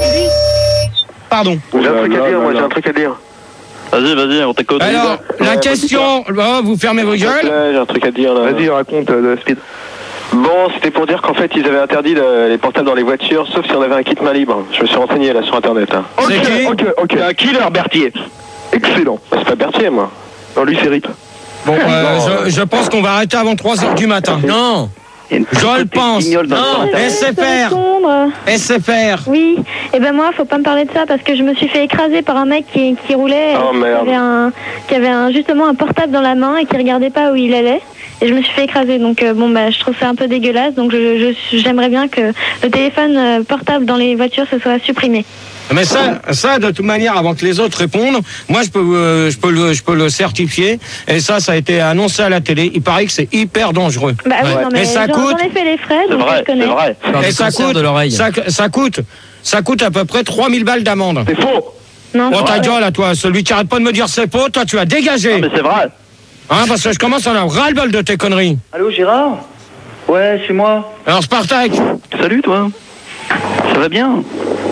Pardon. J'ai un truc à là, dire, là, moi, j'ai là. un truc à dire. Vas-y, vas-y, on t'écoute. Alors, la Ouais, question... Oh, vous fermez vos gueules. Ouais, j'ai un truc à dire, là. Vas-y, raconte, euh, de Speed. Bon, c'était pour dire qu'en fait, ils avaient interdit le- les portables dans les voitures, sauf si on avait un kit main libre. Je me suis renseigné, là, sur Internet. Là. C'est qui Ok, ok. C'est un killer, Berthier. Excellent. C'est pas Berthier, moi. Non, lui, c'est Rip. Bon, euh, je, je pense qu'on va arrêter avant trois heures du matin. Non, Il y a une je le petite pense. guignole dans le Non, pantalon. S F Je peux R. répondre. S F R. Oui, et ben moi, faut pas me parler de ça parce que je me suis fait écraser par un mec qui, qui roulait, Oh, qui merde. avait, un, qui avait un, justement un portable dans la main et qui regardait pas où il allait. Et je me suis fait écraser, donc euh, bon bah je trouve ça un peu dégueulasse. Donc je, je- j'aimerais bien que le téléphone euh, portable dans les voitures se soit supprimé. Mais ça, ça, de toute manière, avant que les autres répondent, moi, je peux, euh, je peux, le, je peux le certifier. Et ça, ça a été annoncé à la télé. Il paraît que c'est hyper dangereux. Bah oui, non mais Et ça j'en, coûte- j'en ai fait les frais, C'est donc vrai, je connais. c'est vrai. Faire Et du ça cancer coûte, de l'oreille. ça, ça coûte, ça coûte à peu près trois mille balles d'amende. C'est faux. Non, Oh, ta c'est- gueule à toi, celui qui arrête pas de me dire c'est faux, toi, tu as dégagé. Mais c'est vrai. Hein, parce que je commence à en avoir ras-le-bol de tes conneries. Allô, Gérard? Ouais, c'est moi. Alors, Spartak. Salut, toi. Ça va bien?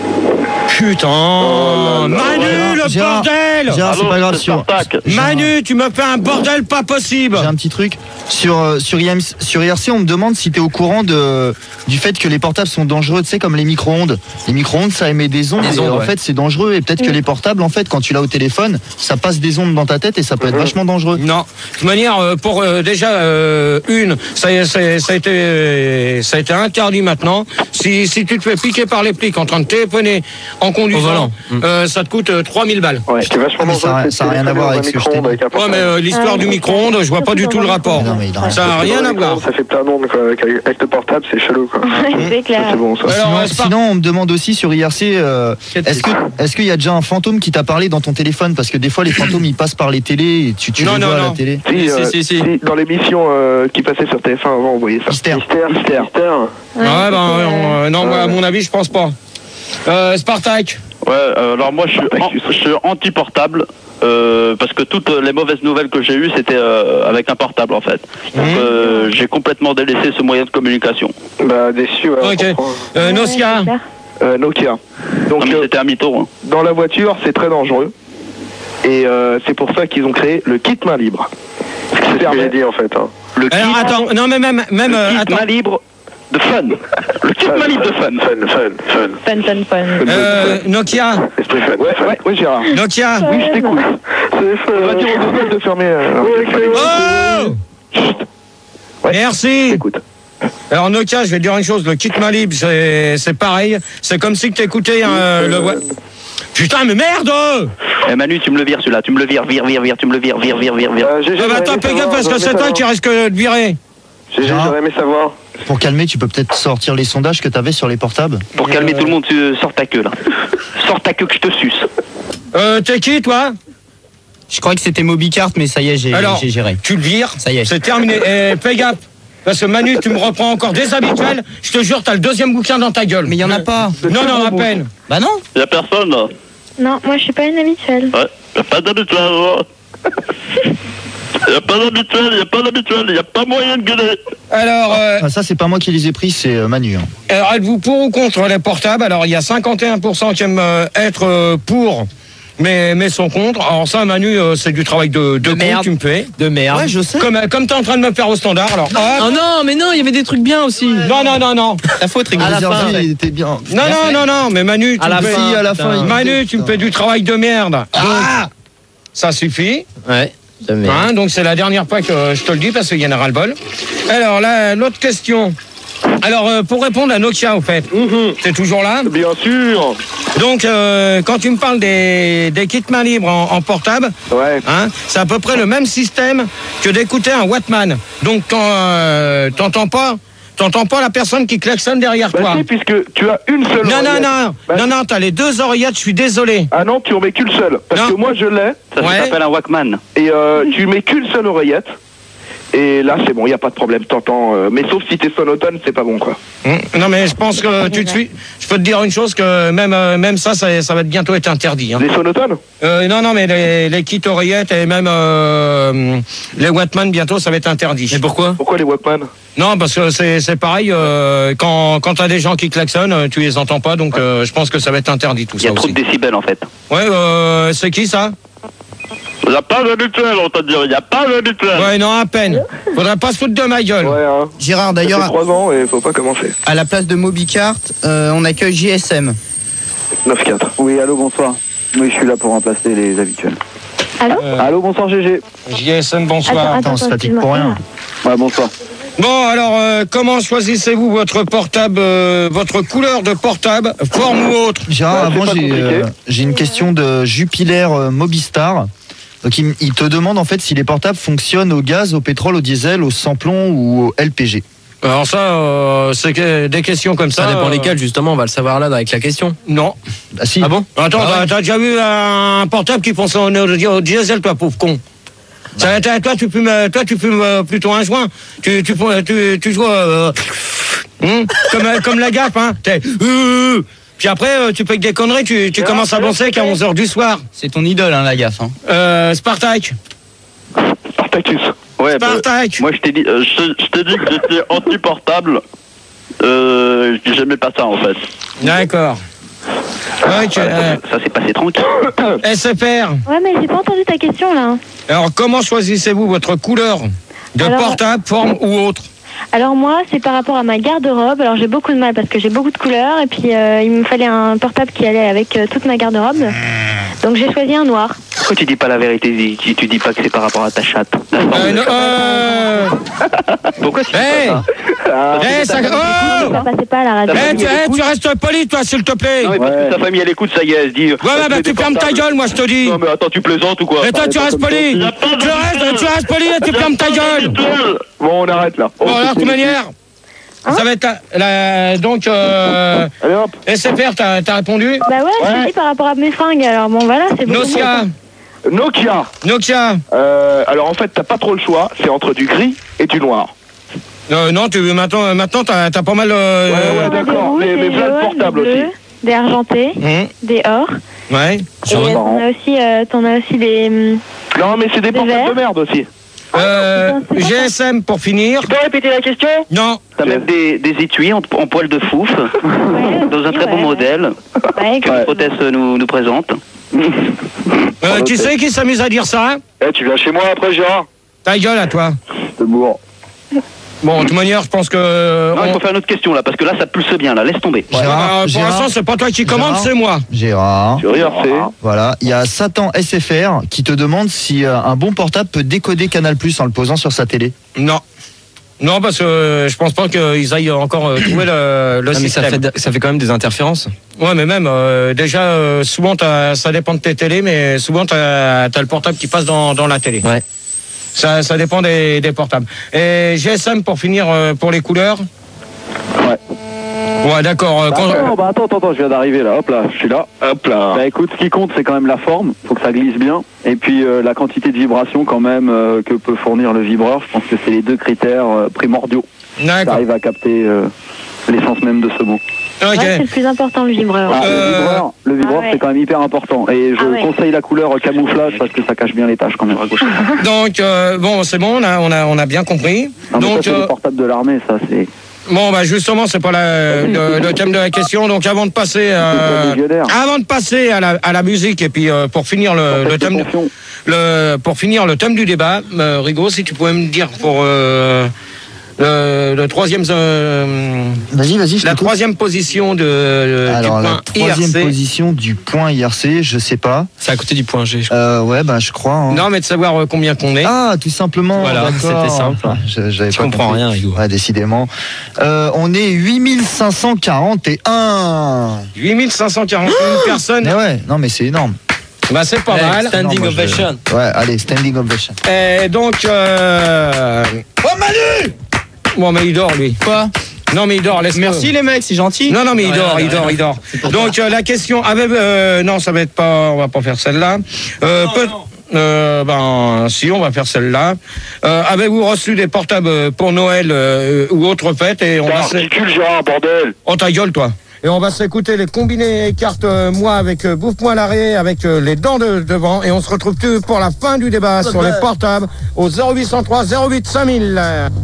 Putain, Manu, le Gérard, bordel. Gérard, c'est Allô, pas grave. c'est Sur, Spartak. Manu, tu me fais un bordel pas possible. j'ai un petit truc. Sur, euh, sur, I M C sur I R C, on me demande si tu es au courant de, du fait que les portables sont dangereux, tu sais, comme les micro-ondes. Les micro-ondes, ça émet des ondes. Des et ondes, en ouais. fait, c'est dangereux. Et peut-être que les portables, en fait, quand tu l'as au téléphone, ça passe des ondes dans ta tête et ça peut être vachement dangereux. Non, de toute manière, euh, pour euh, déjà euh, une, ça, y est, ça, ça a été, euh, ça a été interdit maintenant. Si, si tu te fais piquer par les flics en train de téléphoner en Au conduisant, volant. Mm. euh, ça te coûte euh, trois mille balles. Ouais, c'était vachement Ah, mais ça a- dangereux, ça a rien à voir avec ce que je t'ai dit. avec un Ouais, portable. mais euh, l'histoire Ah, du oui, micro-ondes, je vois pas du tout le rapport. Non, mais il a rien. Ça a rien à voir. Ça fait plein d'ondes, quoi. Avec, avec le portable, c'est chelou, quoi. c'est clair. Ça, c'est bon, ça. Alors, Sinon, euh, Spar- sinon, on me demande aussi sur I R C, euh, est-ce que est-ce qu'il y a déjà un fantôme qui t'a parlé dans ton téléphone? Parce que des fois, les fantômes, ils passent par les télés et tu, tu Non, les non, vois à non. la télé. Si, Si, euh, si, si. si, dans l'émission euh, qui passait sur T F un avant, on voyait ça. Mystère. Mystère. Mystère. Mystère. Ouais, Ouais, ben, c'était, euh, euh, non, moi, à mon avis, je pense pas. Euh, Spartak. Ouais, euh, alors moi je suis, an- je suis anti-portable euh, parce que toutes les mauvaises nouvelles que j'ai eues c'était euh, avec un portable en fait. Donc Mmh. euh, j'ai complètement délaissé ce moyen de communication. Bah, déçu, ouais, on Ok. comprend. Euh, ouais, Nocia. c'est clair. Euh, Nokia. Donc, Non mais euh, c'était un mytho. Hein. dans la voiture, c'est très dangereux. Et euh, c'est pour ça qu'ils ont créé le kit main libre. C'est ce que j'ai dit, en fait. Hein. Le kit, Alors, attends, non, mais même, même, le euh, kit attends. main libre de fun. Le kit main libre de fun. Fun, fun, fun. Fun, fun, fun. Euh, Nokia. Esprit fun. Ouais, ouais, ouais, Gérard. Nokia. Oui, je t'écoute. On va dire aux autres de fermer. euh, Oh Ouais. Merci. Écoute. Alors Nokia, je vais te dire une chose, le kit main libre, c'est c'est pareil. C'est comme si tu écoutais euh, le... Putain, mais merde. Eh Manu, tu me le vires celui-là, tu me le vires, vire, vire, vire, tu me le vires, vire, vire, vire, vire. Euh, G G, Ah bah attends, j'aurais fais aimé gaffe savoir, parce que j'aurais c'est aimé toi qui savoir. risque de te virer. G G, j'aurais aimé savoir. Pour calmer, tu peux peut-être sortir les sondages que tu avais sur les portables. Pour calmer tout le monde, tu sors ta queue là. Sors ta queue que je te suce. Euh, t'es qui, toi? Je crois que c'était Mobicart, mais ça y est, j'ai Alors, j'ai géré. tu le vires, Ça y est. c'est terminé. Et fais gaffe, parce que Manu, tu me reprends encore des habituels. Je te jure, t'as le deuxième bouquin dans ta gueule. Mais il y en a pas. Non, non, à peine. Bah non. Y a personne là. Non, moi je suis pas une habituelle. Ouais, y a pas d'habituel. Y a pas d'habituel, y a pas d'habituel, y a pas moyen de gueuler. Alors, euh, Ah, ça, c'est pas moi qui les ai pris, c'est euh, Manu. hein. alors, êtes-vous pour ou contre les portables? Alors, il y a cinquante et un pour cent qui aiment euh, être euh, pour, mais, mais sont contre. Alors ça, Manu, euh, c'est du travail de, de, con merde. que tu me fais. De merde. Ouais, je sais. Comme, euh, comme t'es en train de me faire au standard, alors... hop. Oh non, mais non, il y avait des trucs bien aussi. Non, non, non, non. La faute, À la Dire, fin, lui, ouais. il était bien. Non, non, non, non, mais Manu, tu À la me fais... fin, à la fin, putain. il- Manu, tu me fais du travail de merde. Ah, ça suffit. Ouais. De merde. Hein, donc c'est la dernière fois que euh, je te le dis parce qu'il y en a ras le bol. Alors là, l'autre question. Alors euh, pour répondre à Nokia au fait, c'est toujours là. Bien sûr. Donc euh, quand tu me parles des, des kits main libre en, en portable, Ouais. hein, c'est à peu près le même système que d'écouter un Wattman. Donc t'en, euh, t'entends pas, t'entends pas la personne qui klaxonne derrière Bah toi. si, puisque tu as une seule Non, non, oreillette. non, Bah, non, non, t'as les deux oreillettes, je suis désolé. Ah non, tu en mets qu'une seule. Parce Non. que moi, je l'ai. Ça Ouais. s'appelle un Walkman. Et euh, tu mets qu'une seule oreillette. Et là, c'est bon, il n'y a pas de problème, t'entends. euh, mais sauf si t'es sonotone, c'est pas bon, quoi. Hum, Non mais je pense que tu te suis. Je peux te dire une chose que même euh, même ça, ça, ça va bientôt être interdit. Hein. Les sonotones Euh, non non mais les, les kits oreillettes et même euh, les Wattman bientôt ça va être interdit. Mais pourquoi? Pourquoi les Walkman? Non parce que c'est c'est pareil. Euh, quand quand t'as des gens qui klaxonnent, euh, tu les entends pas donc euh, je pense que ça va être interdit tout Il y ça a trop aussi. de décibels en fait. Ouais euh, c'est qui ça? Y a pas d'habituel, on t'a dit, y a pas d'habituel. Ouais non à peine. Faudrait pas se foutre de ma gueule. Ouais, hein. Gérard, Ça fait d'ailleurs, trois ans et faut pas commencer. à la place de Mobicart, euh, on accueille J S M. neuf quatre. Oui, allô, bonsoir. Oui, je suis là pour remplacer les habituels. Allô Euh, Allô, bonsoir, G G. J S M bonsoir. Attends, Attends, on se fatigue pour rien. Ouais, bonsoir. Bon alors euh, comment choisissez-vous votre portable, euh, votre couleur de portable, forme ou autre? Gérard, Ouais, c'est avant, pas j'ai compliqué. euh, j'ai une question de Jupiler euh, Mobistar. Donc, il, il te demande en fait si les portables fonctionnent au gaz, au pétrole, au diesel, au sans-plomb ou au L P G. Alors ça, euh, c'est que des questions comme ça. Ça dépend euh, lesquels, justement, on va le savoir là avec la question. Non. Ah si. Ah bon? Attends, Ah ouais. t'as- t'as déjà vu un portable qui fonctionne au, au diesel, toi, pauvre con? Ça, t'as- toi, tu fumes, euh, toi, tu fumes euh, plutôt un joint. Tu, tu, tu, tu joues euh, hum, comme, euh, comme la gaffe, hein. T'es, euh, puis après, euh, tu payes des conneries, tu, tu commences à danser qu'à onze heures du soir. C'est ton idole, hein, la gaffe. Hein. Euh, Spartak. Spartacus. Ouais, bah, Spartak. moi je t'ai dit, euh, je je t'ai dit que j'étais anti-portable. Euh, j'aimais pas ça en fait. D'accord. Ouais, tu- euh, Ça s'est passé tranquille. S F R. Ouais, mais j'ai pas entendu ta question là. Alors, comment choisissez-vous votre couleur de Alors- portable, forme ou autre? Alors moi, c'est par rapport à ma garde-robe. Alors j'ai beaucoup de mal parce que j'ai beaucoup de couleurs et puis euh, il me fallait un portable qui allait avec euh, toute ma garde-robe. Donc j'ai choisi un noir. Pourquoi tu dis pas la vérité? Tu, tu dis pas que c'est par rapport à ta chatte. Euh, non, euh... Pourquoi tu dis Hey, pas ça? hey, ça... Oh Ça passait pas à la radio. Eh, tu, eh, tu restes poli, toi, s'il te plaît. Non mais parce que sa famille elle écoute, ça y est, elle se dit. Ouais, ouais, bah tu fermes ta gueule, moi, je te dis. Non mais attends, tu plaisantes ou quoi? Et toi, tu restes poli. Y a pas de Tu restes, tu restes poli et tu fermes ta gueule. Bon, on arrête là. Bon, alors, de toute manière, ça va être la... la- donc, euh... Allez hop. S F R, t'as t'as répondu? Bah ouais, je te dis par rapport à mes fringues. Alors bon, voilà, c'est beaucoup. Nokia. Nokia. Nokia. Euh, alors en fait, t'as pas trop le choix. C'est entre du gris et du noir. Euh, non, tu, maintenant, maintenant t'as t'as pas mal... Euh... Ouais, ouais, Des d'accord. rouges, Mais, mais des plein de jaunes, portables des aussi. bleus, des argentés, Hum, des or. ouais. Et euh, t'en as aussi, euh, t'en as aussi des. hum, Non, mais c'est des Des portables verts. de merde aussi. Euh, putain, c'est pas G S M pour finir. Tu peux répéter la question? Non. T'as même des, des étuis en, en poil de fouf, Ouais, dans un très ouais, beau ouais. modèle, Ouais, que Protest nous, nous présente. Euh, qui c'est qui s'amuse à dire ça? Eh, tu viens chez moi après, Gérard? Ta gueule à toi. C'est bourre. Bon, de toute manière, je pense que... Non, il on- faut faire une autre question là, parce que là ça pulse bien, là, laisse tomber. Euh, pour Gérard, l'instant, c'est pas toi qui commande, Gérard. c'est moi. Gérard. Tu regardes, c'est. Voilà, il y a Satan S F R qui te demande si euh, un bon portable peut décoder Canal Plus en le posant sur sa télé. Non. Non, parce que euh, je pense pas qu'ils aillent encore euh, trouver le, le Non, mais ça système. fait, ça fait quand même des interférences. Ouais, mais même, euh, déjà, euh, souvent, t'as- ça dépend de tes télés, mais souvent, tu as le portable qui passe dans, dans la télé. Ouais. Ça, ça dépend des, des portables. Et G S M, pour finir, euh, pour les couleurs. Ouais. Ouais, d'accord. euh, Bah, quand- attends, bah, attends, attends, attends, je viens d'arriver là. Hop là, je suis là. Hop là. Bah écoute, ce qui compte, c'est quand même la forme. Faut que ça glisse bien. Et puis euh, la quantité de vibration quand même euh, que peut fournir le vibreur. Je pense que c'est les deux critères euh, primordiaux. Ça D'accord. arrive à capter euh, l'essence même de ce mot. Ok. Ouais, c'est le plus important, le vibreur. Ah, Euh, le vibreur, le vibreur Ah ouais. c'est quand même hyper important. Et je Ah ouais. conseille la couleur camouflage parce que ça cache bien les tâches quand même. Donc, euh, bon, c'est bon, on a, on a, on a bien compris. Non, mais ça, Donc, c'est euh, les portables de l'armée, ça c'est. bon, bah justement, c'est pas la- le, le thème de la question. Donc, avant de passer, euh, avant de passer à la, à la musique et puis euh, pour finir le, le thème, le, pour finir le thème du débat, euh, Rigaud, si tu pouvais me dire pour euh, le, le troisième, euh, Vas-y, vas-y, je la t'écoute. troisième position de, de- Alors, du la point troisième I R C. position du point I R C, je sais pas. C'est à côté du point G, je crois. Euh, ouais, bah, je crois. hein. Non, mais de savoir euh, combien qu'on est. Ah, tout simplement. Voilà, d'accord. c'était simple. Je, j'avais Tu pas comprends compris. rien, Rigaud. Ouais, décidément. Euh, on est huit mille cinq cent quarante et un. huit mille cinq cent quarante et une personnes. Mais ouais, non, mais c'est énorme. Bah, c'est pas Hey, mal. standing Non, moi, je- ovation. Ouais, allez, standing ovation. Et donc, euh... Oh, Manu! Bon, mais il dort, lui. Quoi? Non, mais il dort, laisse-le. Merci les mecs, c'est gentil. Non, non, mais il Rien, dort, il rien. dort, il dort. Donc, euh, la question avait... euh, non, ça va être pas... On va pas faire celle-là. Euh, peut- euh, ben, si, on va faire celle-là. Euh, avez-vous reçu des portables pour Noël euh, ou autre fête et on va se- Articule, Gérard, bordel. Oh, ta gueule, toi. Et on va s'écouter les combinés cartes euh, moi avec euh, Bouffe-moi l'arrêt avec euh, les dents de devant et on se retrouve tout pour la fin du débat sur les portables au zéro huit cent trois zéro huit cinq mille.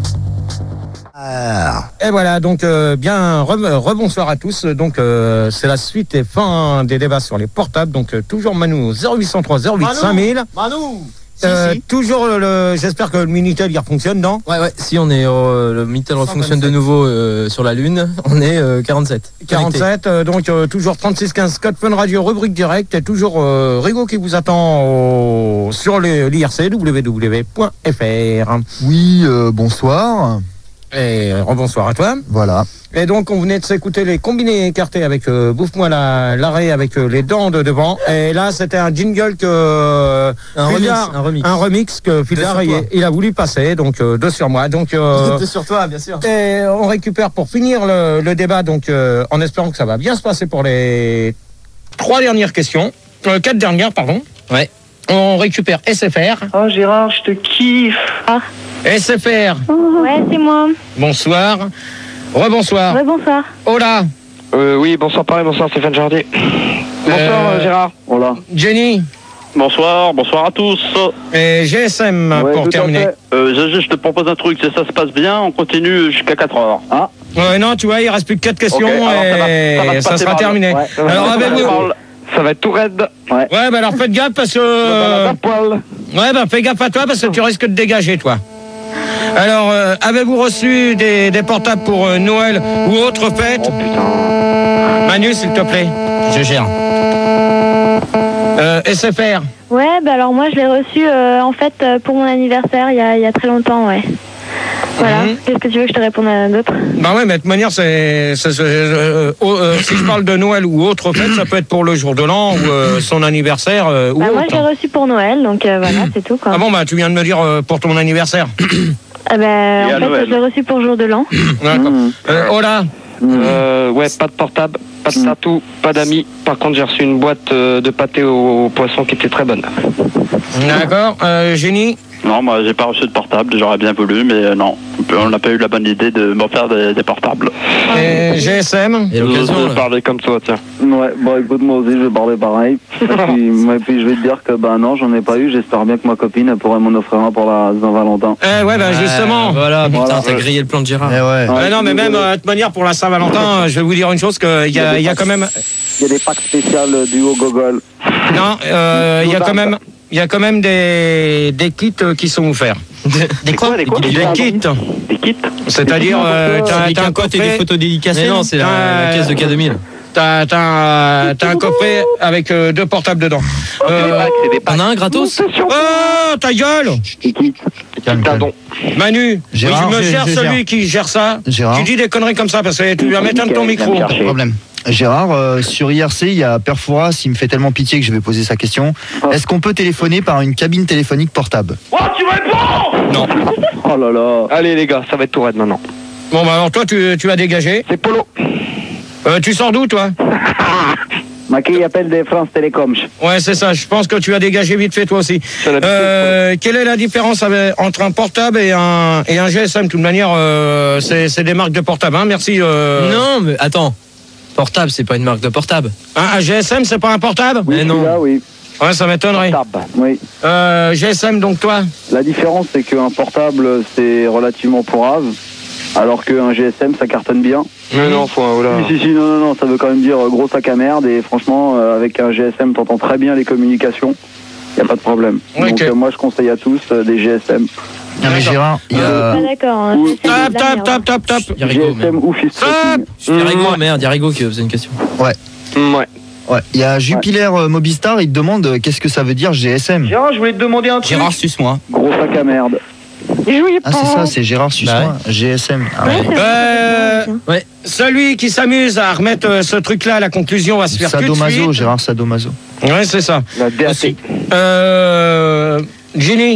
Et voilà, donc euh, bien re- rebonsoir à tous. Donc euh, c'est la suite et fin des débats sur les portables. Donc euh, toujours Manu au zéro huit cent trois zéro huit cinq mille. Manu. Euh, Si, si. Toujours le, le- j'espère que le Minitel il fonctionne, non? Ouais, ouais, si on est, euh, le Minitel fonctionne de nouveau euh, sur la Lune, on est euh, quarante-sept. quarante-sept, euh, donc euh, toujours trente-six quinze Code Fun Radio, rubrique directe, et toujours euh, Rigaud qui vous attend au- sur l'I R C, w w w point f r. Oui, euh, bonsoir. Et euh, rebonsoir à toi. Voilà. Et donc on venait de s'écouter les combinés écartés avec euh, Bouffe-moi la- l'arrêt avec euh, les dents de devant. Et là c'était un jingle que euh, Un Fildar- remix, un remix. un remix que Fildar, sur il, toi. il a voulu passer, donc euh, deux sur moi. Donc euh, Deux sur toi, bien sûr. Et on récupère pour finir le, le débat, donc euh, en espérant que ça va bien se passer pour les trois dernières questions, euh, quatre dernières, pardon. Ouais. On récupère S F R. Oh Gérard, je te kiffe. Ah, S F R, ouais, c'est moi. bonsoir. Rebonsoir. Ouais, bonsoir. Hola. Euh, oui, bonsoir, pareil, bonsoir, Stéphane Jardy. Bonsoir, Euh, euh, Gérard. Voilà. Jenny Bonsoir, bonsoir à tous. et G S M Ouais, pour tout à terminer. fait. Euh, je, je te propose un truc, si ça se passe bien, on continue jusqu'à quatre heures. Ah, Ouais, non, tu vois, il reste plus que quatre questions Ok, alors ça va- et ça va se ça passer sera par là. terminé. ouais. Alors Ouais, avec ouais, vous. ouais. Ça va être tout raide. Ouais, bah alors faites gaffe parce que. euh, La poêle. Ouais, bah fais gaffe à toi parce que tu risques de dégager, toi. Alors, euh, avez-vous reçu des, des portables pour euh, Noël ou autre fête? Oh putain. Manu, s'il te plaît. Je gère. Euh, S F R. Ouais, bah alors moi je l'ai reçu euh, en fait euh, pour mon anniversaire il y a, il y a très longtemps, ouais. Voilà. Mhm. Qu'est-ce que tu veux que je te réponde à d'autres? Bah ouais, mais de toute manière, c'est, c'est- c'est, euh, oh, euh, si je parle de Noël ou autre fête, ça peut être pour le jour de l'an ou euh, son anniversaire euh, ou Bah moi je autre. l'ai reçu pour Noël, donc euh, voilà, c'est tout quoi. Ah bon, bah tu viens de me dire euh, pour ton anniversaire. Ah bah, Et à en fait Noël. je l'ai reçu pour jour de l'an. D'accord. Mmh. Euh, hola. Euh, ouais, pas de portable, pas de tatou, pas d'amis. Par contre, j'ai reçu une boîte euh, de pâté au, au poisson qui était très bonne. D'accord. Euh, Génie. Non, moi j'ai pas reçu de portable, j'aurais bien voulu, mais euh, non, on n'a pas eu la bonne idée de m'en faire des, des portables. Et G S M. Et l'occasion, Je là. parler comme toi, tiens. Ouais, bon écoute, moi aussi je vais parler pareil. Et puis, et puis je vais te dire que bah non, j'en ai pas eu. J'espère bien que ma copine elle pourrait m'en offrir un pour la Saint-Valentin. Eh ouais, bah justement. Euh, voilà, putain, Voilà. t'as grillé le plan de Gérard. Eh ouais. Ouais, non, mais même euh, de toute manière pour la Saint-Valentin, euh, je vais vous dire une chose que il y a, il y a quand même, Il y a des packs spéciales du haut gogol. non, euh, il y a quand même, il y a quand même des des kits euh, qui sont offerts. Des quoi, des quoi Des kits, Des kits. c'est-à-dire euh, t'as C'est t'as des un capotes et des coffret, photos dédicacées. Mais non, c'est la, Euh, la caisse de K deux mille. t'as t'as un, t'as un coffret avec euh, deux portables dedans. Euh, C'est des packs. On a un gratos. oh ta gueule, Et qui Calme, calme. Pardon. Manu, Gérard, oui, je me je- gère je celui gère. qui gère ça. Gérard. Tu dis des conneries comme ça parce que tu vas m'éteindre ton micro. Viens me Pas de chercher. problème. Gérard, euh, sur I R C, il y a Perfouras, il me fait tellement pitié que je vais poser sa question. Est-ce qu'on peut téléphoner par une cabine téléphonique portable? Oh, tu réponds! Non. Oh là là. Allez les gars, ça va être tout raide maintenant. Bon bah alors toi tu tu vas dégager. C'est Polo. Euh, tu sors d'où, toi? Maquille appelle des France Télécom. Ouais, c'est ça. Je pense que tu as dégagé vite fait, toi aussi. Euh, quelle est la différence avec, entre un portable et un, et un G S M? De toute manière, euh, c'est, c'est des marques de portable, hein. Merci. Euh... Non, mais attends. Portable, c'est pas une marque de portable. Un, un G S M, c'est pas un portable? Oui, Mais non. là, oui. Ouais, ça m'étonnerait. Portable, oui. Euh, G S M, donc toi? La différence, c'est qu'un portable, c'est relativement pourrave, alors qu'un G S M, ça cartonne bien. Mais non, faut un, voilà. Si, si, si, non, non, non, ça veut quand même dire euh, gros sac à merde, et franchement, euh, avec un G S M, t'entends très bien les communications, y a pas de problème. Okay. Donc euh, moi, je conseille à tous euh, des G S M. Non mais Gérard, il y Je a... suis pas d'accord. Hein. Ou- C'est de la Top, top, merde. top, top, top. Y'a Rigo, G S M merde. ou fist Stop. Y'a Rigo, merde, y'a Rigo qui faisait une question. Ouais. Mm, ouais. Ouais. Il y a Jupiler euh, Mobistar, il te demande euh, qu'est-ce que ça veut dire G S M. Gérard, je voulais te demander un truc. Gérard, suce-moi. Gros sac à merde. Ah c'est ça, c'est Gérard Suce-moi, G S M. Ah, ouais. Ouais, c'est Euh, vrai. Ouais. celui qui s'amuse à remettre euh, ce truc-là à la conclusion va se faire tout de Sadomaso, suite. Gérard Sadomaso. Ouais, c'est ça. La D A C. Euh, Ginny.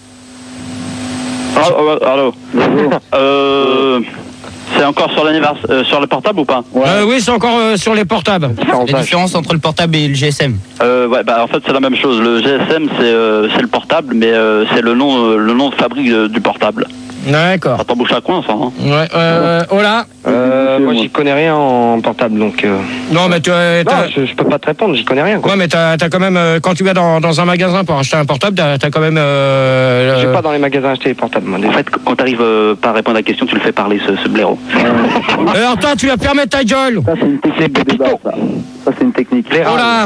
Ah, oh, allô. Euh, c'est encore sur l'anniversaire, euh, sur le portable ou pas? Euh, oui, c'est encore euh, sur les portables. La différence entre le portable et le G S M. Euh, ouais, bah en fait c'est la même chose. Le G S M c'est euh, c'est le portable, mais euh, c'est le nom euh, le nom de fabrique euh, du portable. D'accord. Ça t'embouche à coin ça, hein? Ouais, euh, oh là. Euh, moi, j'y connais rien en portable, donc. Euh... Non, mais tu as. Non, je, je peux pas te répondre, j'y connais rien, quoi. Ouais, mais t'as, t'as quand même, euh, quand tu vas dans, dans un magasin pour acheter un portable, t'as, t'as quand même. Euh, Je vais euh, pas dans les magasins acheter les portables, moi. En fait, quand t'arrives euh, pas à répondre à la question, tu le fais parler ce, ce blaireau. Alors toi, tu vas fermer ta gueule. Ça, c'est une technique de débat, ça. Ça, c'est une technique. Oh là.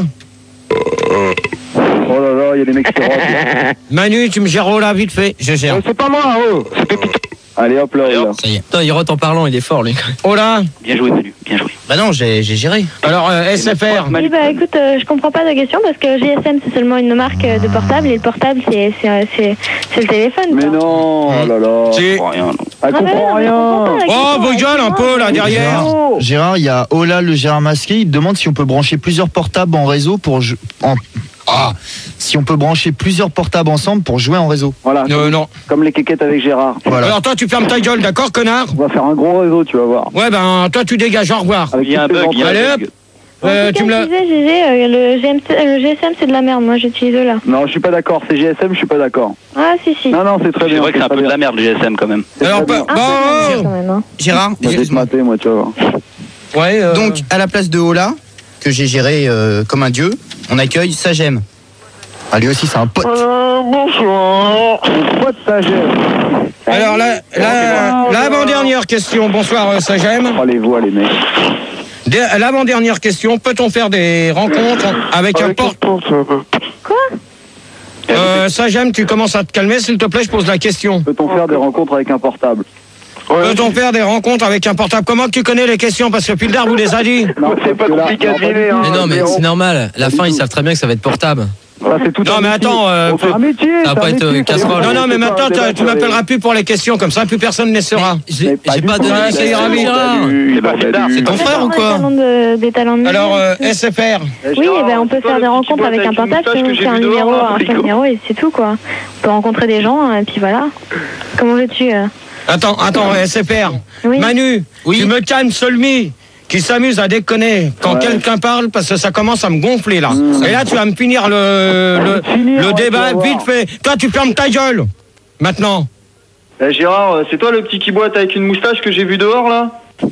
Oh là là, il y a des mecs qui rotent. Manu, tu me gères oh là, vite fait. Je gère. Euh, c'est pas moi, oh. C'est Pépito. Allez hop là, là. Ça y est. Putain, il rote en parlant, il est fort, lui. Oh là. Bien joué, Manu, bien joué. Bah non, j'ai j'ai géré. Alors, euh, S F R. Oui, bah écoute, euh, je comprends pas ta question parce que G S M c'est seulement une marque euh, de portable et le portable c'est, c'est, c'est, c'est le téléphone. Mais quoi. non, oh là là. Si. Oh, rien, non. Elle Ah, bah comprend non, mais je rien. comprends pas la Oh, question, vos gueules un peu là derrière. Gérard, Gérard, il y a Ola le Gérard masqué, il te demande si on peut brancher plusieurs portables en réseau pour jou- en... Ah, si on peut brancher plusieurs portables ensemble pour jouer en réseau. Voilà, Euh, non. comme les quéquettes avec Gérard. Voilà. Alors toi, tu fermes ta gueule, d'accord, connard. On va faire un gros réseau, tu vas voir. Ouais, ben toi, tu dégages. Au revoir. Avec Il y a un toutes les bug, il y a Allez, un hop. bug. En Euh, tout tu me cas, l'as. je disais, G G, euh, le, G M C, euh, le G S M c'est de la merde, moi j'utilise là. Non, je suis pas d'accord, c'est G S M, je suis pas d'accord. Ah si si. Non, non, c'est très C'est bien. vrai que c'est un très peu de bien. la merde le G S M quand même. C'est Alors, très bah, bien. Un peu de la bon. merde, quand même, hein. Gérard, Moi, je vais te mater, moi, tu vas voir. Ouais. euh, donc à la place de Ola, que j'ai géré euh, comme un dieu, on accueille Sagem. Ah, lui aussi, c'est un pote. Bonsoir. Pas de sagesse. Alors la, la, l'avant-dernière question. Bonsoir, euh, Sagem. Oh, les voix, les mecs. Dé- L'avant-dernière question. Peut-on faire des rencontres avec un porte Quoi? euh, Sagem, tu commences à te calmer, s'il te plaît. Je pose la question. Peut-on faire des rencontres avec un portable? Peut-on faire des rencontres avec un portable? Comment que tu connais les questions? Parce que Pildar vous les a dit. Non, C'est pas parce que là- compliqué à non, pas deviner, du tout. hein. Mais non, mais Zéro. c'est normal. La fin, ils savent très bien que ça va être portable. Ça, c'est tout Non, un mais métier. attends, euh, C'est un métier. ça va c'est pas un être, métier, euh, casserole. ça va Non, non, pas mais être maintenant, un tu, débat tu m'appelleras sur plus pour les questions. Comme ça, plus personne ne les saura. J'ai Mais pas j'ai du pas tout. donné Ouais, les ça ira questions, vite. Gérard. C'est pas Pildar. C'est ton frère ou Des quoi? talents de, des talents de Alors, musique. euh, S F R. les- Oui, eh ben, on peut faire des rencontres avec un portable, sinon on fait un numéro, un seul numéro et c'est tout quoi. On peut rencontrer des gens et puis voilà. Comment veux-tu euh Attends, attends, S F R. Oui. Manu, Oui. tu me calmes, Solmi, qui s'amuse à déconner quand Ouais. quelqu'un parle parce que ça commence à me gonfler là. Et là, tu vas me finir le, le, finir, le ouais, débat tu vas vite voir. fait. Toi, tu fermes ta gueule. Maintenant. Eh, Gérard, c'est toi le petit qui boite avec une moustache que j'ai vu dehors là?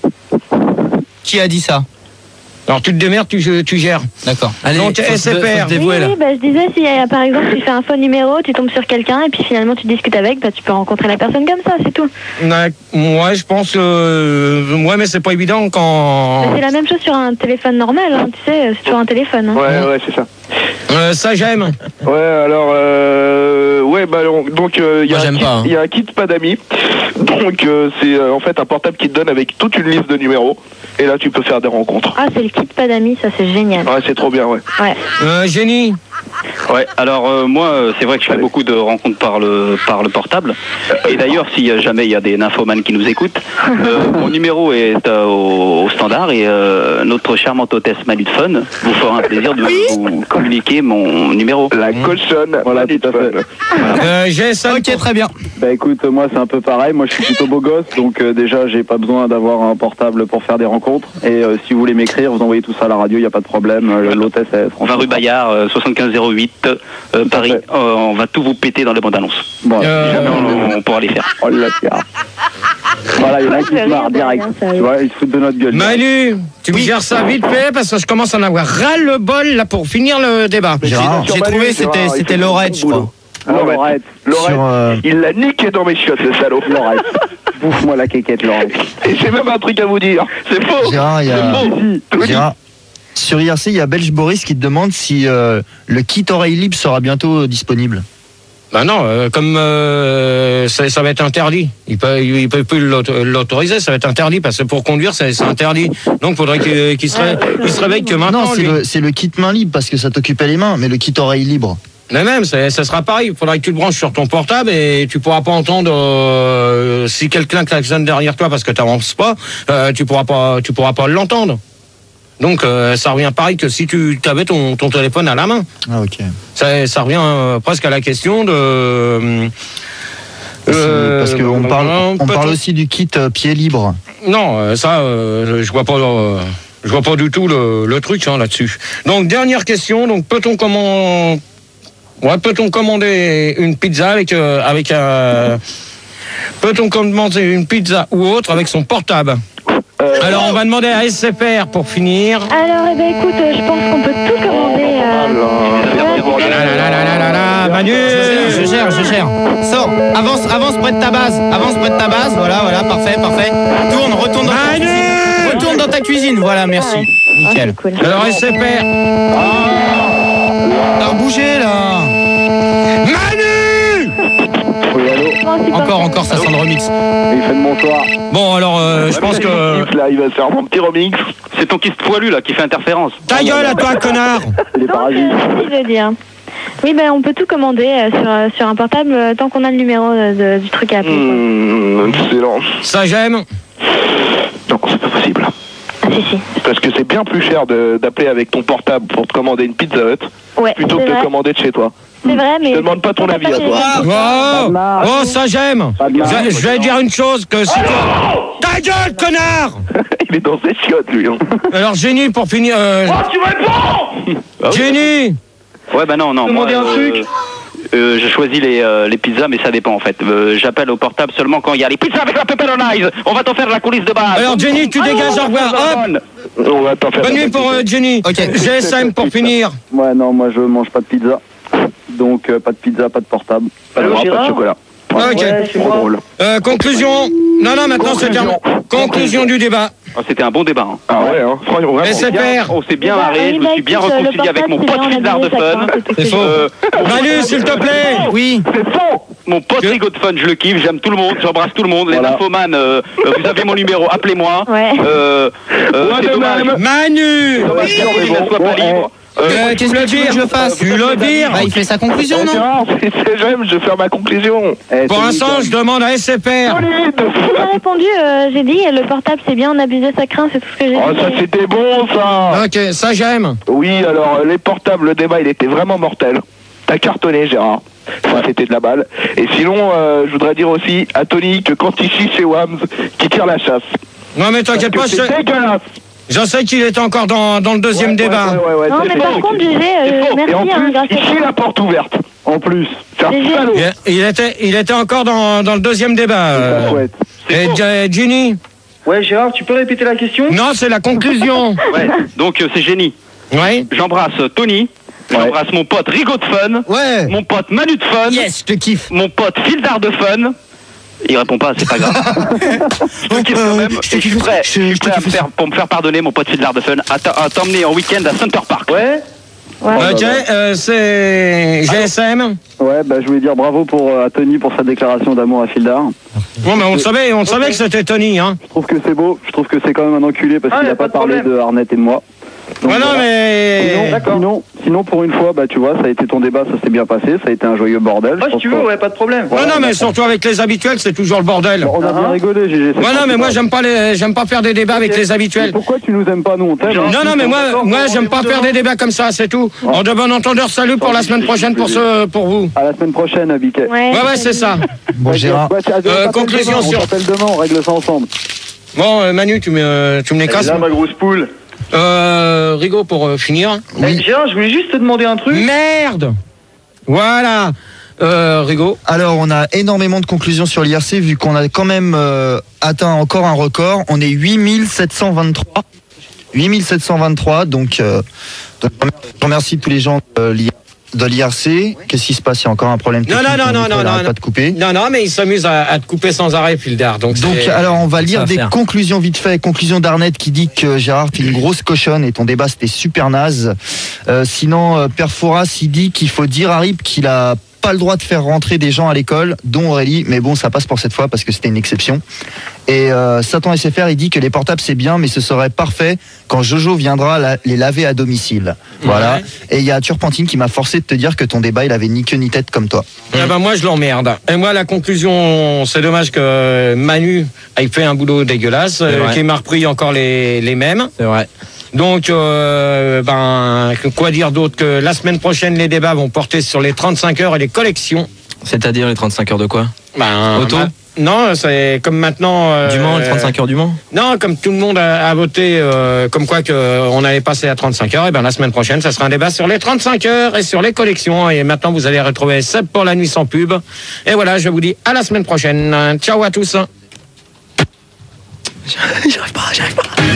Qui a dit ça? Alors, tu te démerdes, tu, tu gères. D'accord. Allez, Donc, faut se- S F R. faut se Oui, dévouer, là. oui, bah, je disais, si euh, par exemple tu fais un faux numéro, tu tombes sur quelqu'un et puis finalement tu discutes avec, bah, tu peux rencontrer la personne comme ça, c'est tout. Ouais, ouais, je pense. Euh, ouais, mais c'est pas évident quand. Bah, c'est la même chose sur un téléphone normal, hein, tu sais, c'est toujours un téléphone. Hein. Ouais, ouais, c'est ça. Euh, ça, j'aime. Ouais, alors, euh, ouais, bah, donc, euh, il y, Moi, a un j'aime kit- pas, hein. il y a un kit pas d'amis. Donc, euh, c'est euh, en fait un portable qui te donne avec toute une liste de numéros. Et là, tu peux faire des rencontres. Ah, c'est le kit pas d'amis, ça c'est génial. Ouais, c'est trop bien, ouais. Ouais. Euh, Génie. Ouais, alors euh, moi, euh, c'est vrai que je fais beaucoup de rencontres par le, par le portable. Et d'ailleurs, si euh, jamais il y a des nymphomanes qui nous écoutent, euh, mon numéro est euh, au, au standard et euh, notre charmante hôtesse Manu de Fun vous fera un plaisir de vous communiquer mon numéro. La cochonne, Voilà, Manu tout à de fait. Fun. Euh, G S M. Ok, très bien. Bah écoute, moi c'est un peu pareil, moi je suis plutôt beau gosse, donc euh, déjà j'ai pas besoin d'avoir un portable pour faire des rencontres. Et euh, si vous voulez m'écrire, vous envoyez tout ça à la radio, il n'y a pas de problème. Euh, L'hôtesse est vingt rue Bayard, euh, soixante-quinze zéro huit, euh, Paris. fait. Euh, on va tout vous péter dans les bandes annonces. Bon, Euh, Si jamais on, on pourra les faire. oh là là. Voilà, il y en a qui se marrent direct. Tu vois, ils se foutent de notre gueule. Manu, tu me gères ça vite fait parce que je commence à en avoir ras le bol là pour finir le débat. Gérard, J'ai trouvé, c'était c'était Lorette, je crois. Alors, Lorette, Lorette, sur, euh, il l'a niqué dans mes chiottes, le salaud. Lorette, bouffe-moi la quéquette, Lorette. Et j'ai même un truc à vous dire. C'est faux. Gérard, il y a... C'est faux. Gérard, sur I R C, il y a Belge Boris qui te demande si euh, le kit oreille libre sera bientôt disponible. Bah non, euh, comme euh, ça, ça va être interdit. Il peut, il peut plus l'auto- l'autoriser, ça va être interdit parce que pour conduire, c'est c'est interdit. Donc, il faudrait qu'il qu'il se, ré- qu'il se réveille que maintenant. Non, c'est lui. le, c'est le kit main libre parce que ça t'occupait les mains, mais le kit oreille libre. Mais même, ça, ça sera pareil. Il faudra que tu le branches sur ton portable et tu pourras pas entendre euh, si quelqu'un klaxonne derrière toi parce que tu n'avances pas. Euh, tu pourras pas, tu pourras pas l'entendre. Donc, euh, ça revient pareil que si tu avais ton, ton téléphone à la main. Ah, ok. Ça, ça revient euh, presque à la question de. Euh, C'est- parce qu'on parle, on peut-on- parle aussi du kit euh, pied libre. Non, euh, ça, euh, je vois pas. euh, je vois pas du tout le, le truc hein, là-dessus. Donc dernière question. Donc peut-on comment, ouais, peut-on commander une pizza avec euh, avec un, peut-on commander une pizza ou autre avec son portable? Alors on va demander à S C P R pour finir. Alors, eh ben, écoute, euh, je pense qu'on peut tout commander. euh, La, la, la, la, la, la, la, Manu. Je gère, je gère. Sors, avance, avance près de ta base. Avance près de ta base. Voilà, voilà, parfait, parfait. Tourne, retourne dans ta Manu. cuisine. Retourne dans ta cuisine. Voilà, merci. Ah, Nickel. c'est cool. Alors S C P R. T'as bougé là. Manu. Oui, allô. Bon, c'est Encore, pas- encore, ça sent le remix. Il fait de bonsoir. Bon alors euh, je pense que. Là, il va se faire mon petit remix. C'est ton kyste poilu là qui fait interférence. Ta gueule à toi connard. Il est Donc, parasites. euh, je veux dire. Oui, ben, on peut tout commander euh, sur, euh, sur un portable euh, tant qu'on a le numéro euh, de- du truc à appeler. quoi. Mmh, excellent. Ça j'aime. Non, c'est pas possible. Ah, si, si. Parce que c'est bien plus cher de- d'appeler avec ton portable pour te commander une Pizza Hut Ouais, plutôt c'est que de vrai. commander de chez toi. C'est vrai, mais. Je te demande pas ton Faut avis à passer toi. les gens. Oh, marche. oh ça j'aime. Pas de marche. Je, je vais dire une chose que si toi... Ta gueule connard. Il est dans ses chiottes, lui. Hein. Alors Jenny pour finir. Euh... tu réponds Jenny. Ouais, bah non, non. Demander moi, un euh, truc. euh, je choisis les, euh, les pizzas, mais ça dépend en fait. Euh, J'appelle au portable seulement quand il y a les pizzas avec la pepperonize. On va t'en faire la coulisse de base. Alors Jenny, tu dégages, au revoir. Hop. On va t'en faire. Bonne nuit pour euh, Jenny. Ok. G S M pour finir. Ouais, non, moi je mange pas de pizza. Donc euh, pas de pizza, pas de portable. Pas de bras, pas de chocolat. Ok. Trop drôle. Euh, conclusion. Non, non, maintenant c'est terminé. Conclusion du débat. Oh, c'était un bon débat. Hein. Ah ouais, hein. Franchement, vraiment. S C P R. On s'est bien Bah, marré, oui, je me bah, suis bien écoute, le réconcilié avec mon portable, pote c'est bien, Fildard on a de donné sa Fun. crainte, c'est tout ce C'est que faux. j'ai dit. Manu, s'il te plaît. Oui. C'est faux. Mon pote Que- Rigaud de Fun, je le kiffe, j'aime tout le monde, j'embrasse tout le monde. Les Voilà. infomanes, euh, euh, vous avez mon numéro, appelez-moi. Ouais. Euh, euh, Ouais, c'est de dommage. même. Manu. Dommage que Caroline ne soit pas Bon, libre. Euh, Euh, Qu'est-ce que tu veux que je le fasse? Tu le vires. Bah, il fait sa conclusion, Eh, non? Gérard, c'est- c'est- j'aime, je vais faire ma conclusion. Eh, Pour c'est l'instant, nickel. je demande à S C P R. J'ai répondu, euh, j'ai dit, le portable c'est bien, on abusait sa crainte, c'est tout ce que j'ai Oh, ça dit. c'était bon, ça. Ok, ça j'aime. Oui, alors euh, les portables, le débat, il était vraiment mortel. T'as cartonné, Gérard. Ça, c'était de la balle. Et sinon, euh, je voudrais dire aussi à Tony que quand il chie chez Wams, qu'il tire la chasse. Non mais t'inquiète pas, Parce que je, c'est dégueulasse. je sais qu'il est encore dans, dans le deuxième Ouais, débat. ouais, ouais, ouais, Non, c'est mais fait. par contre, G G, euh, Et merci, en hein, plus, grâce il chie à la porte ouverte. En plus. C'est un G G. salaud. Il, il était, il était encore dans, dans le deuxième débat. Ça euh. chouette. Et J- Ginny. Ouais, Gérard, tu peux répéter la question? Non, c'est la conclusion. Ouais, donc euh, c'est génie. Oui. J'embrasse euh, Tony, j'embrasse mon pote Rigaud de Fun, Ouais. mon pote Manu de Fun, Yes, je te kiffe. mon pote Fildard de Fun. Il répond pas, c'est pas grave. Je te kiffe quand même. Je te Et je suis kiffe prêt, aussi. je suis Je te prêt à me kiffe faire, pour me faire pardonner, mon pote Fildard de Fun, à t- à t'emmener en week-end à Center Park. Ouais. Ouais. Ok, euh, c'est G S M. Ouais, bah je voulais dire bravo pour, euh, à Tony pour sa déclaration d'amour à Fildar. Bon, mais on le savait, on le savait que c'était Tony, hein. Je trouve que c'est beau, je trouve que c'est quand même un enculé parce Ah, qu'il y a n'a pas, pas de parlé problème. de Arnett et de moi. Donc, Ouais, non, voilà. mais. Sinon, sinon, sinon, pour une fois, bah tu vois, ça a été ton débat, ça s'est bien passé, ça a été un joyeux bordel. Ah, si tu veux, ouais, pas de problème. Ouais, non, mais surtout avec les habituels, c'est toujours le bordel. On a bien rigolé, G G. Ouais, non, mais moi, j'aime pas les, j'aime pas faire des débats avec les habituels. Pourquoi tu nous aimes pas, nous, on t'aime? Non, non, mais moi, moi, j'aime pas faire des débats comme ça, c'est tout. En de bon entendeur, salut pour la semaine prochaine pour ce, pour vous. À la semaine prochaine, Biquet. Ouais, Ouais, ouais, c'est ça. Bon, Gérard. Euh, conclusion On sur. s'appelle demain, on règle ça ensemble. Bon, euh, Manu, tu me, euh, tu me les casses. Là, ma grosse poule. Euh, Rigaud, pour euh, finir. Eh, Gérard, je voulais juste te demander un truc. Merde. Voilà. Euh, Rigaud. Alors, on a énormément de conclusions sur l'I R C, vu qu'on a quand même euh, atteint encore un record. On est huit mille sept cent vingt-trois. huit mille sept cent vingt-trois, donc, euh, donc je remercie tous les gens de l'I R C. De l'I R C, qu'est-ce qui se passe? Il y a encore un problème Non, technique. non, non, non, non, non. Pas de couper. Non, non, mais il s'amuse à, à te couper sans arrêt, Fildar. Donc, Donc, c'est- alors, on va lire va des faire. conclusions vite fait. Conclusion d'Arnett qui dit que Gérard, t'es une grosse cochonne et ton débat, c'était super naze. Euh, sinon, euh, Père Fouras, il dit qu'il faut dire à Rip qu'il a pas le droit de faire rentrer des gens à l'école, dont Aurélie, mais bon, ça passe pour cette fois parce que c'était une exception. Et euh, Satan S F R, il dit que les portables c'est bien, mais ce serait parfait quand Jojo viendra la- les laver à domicile. Voilà. Ouais. Et il y a Turpentine qui m'a forcé de te dire que ton débat, il avait ni queue ni tête comme toi. Eh ben, moi, je l'emmerde. Et moi, la conclusion, c'est dommage que Manu ait fait un boulot dégueulasse, euh, vrai. qu'il m'a repris encore les, les mêmes. C'est vrai. Donc, euh, ben, que- quoi dire d'autre que la semaine prochaine, les débats vont porter sur les trente-cinq heures et les collections. C'est-à-dire les trente-cinq heures de quoi? Ben, Auto ma- Non, c'est comme maintenant. euh, Du Mans, les trente-cinq heures du Mans? Non, comme tout le monde a, a voté, euh, comme quoi que euh, on allait passer à trente-cinq heures, et ben la semaine prochaine, ça sera un débat sur les trente-cinq heures et sur les collections. Et maintenant, vous allez retrouver Seb pour la nuit sans pub. Et voilà, je vous dis à la semaine prochaine. Ciao à tous. J'y arrive pas, j'y arrive pas.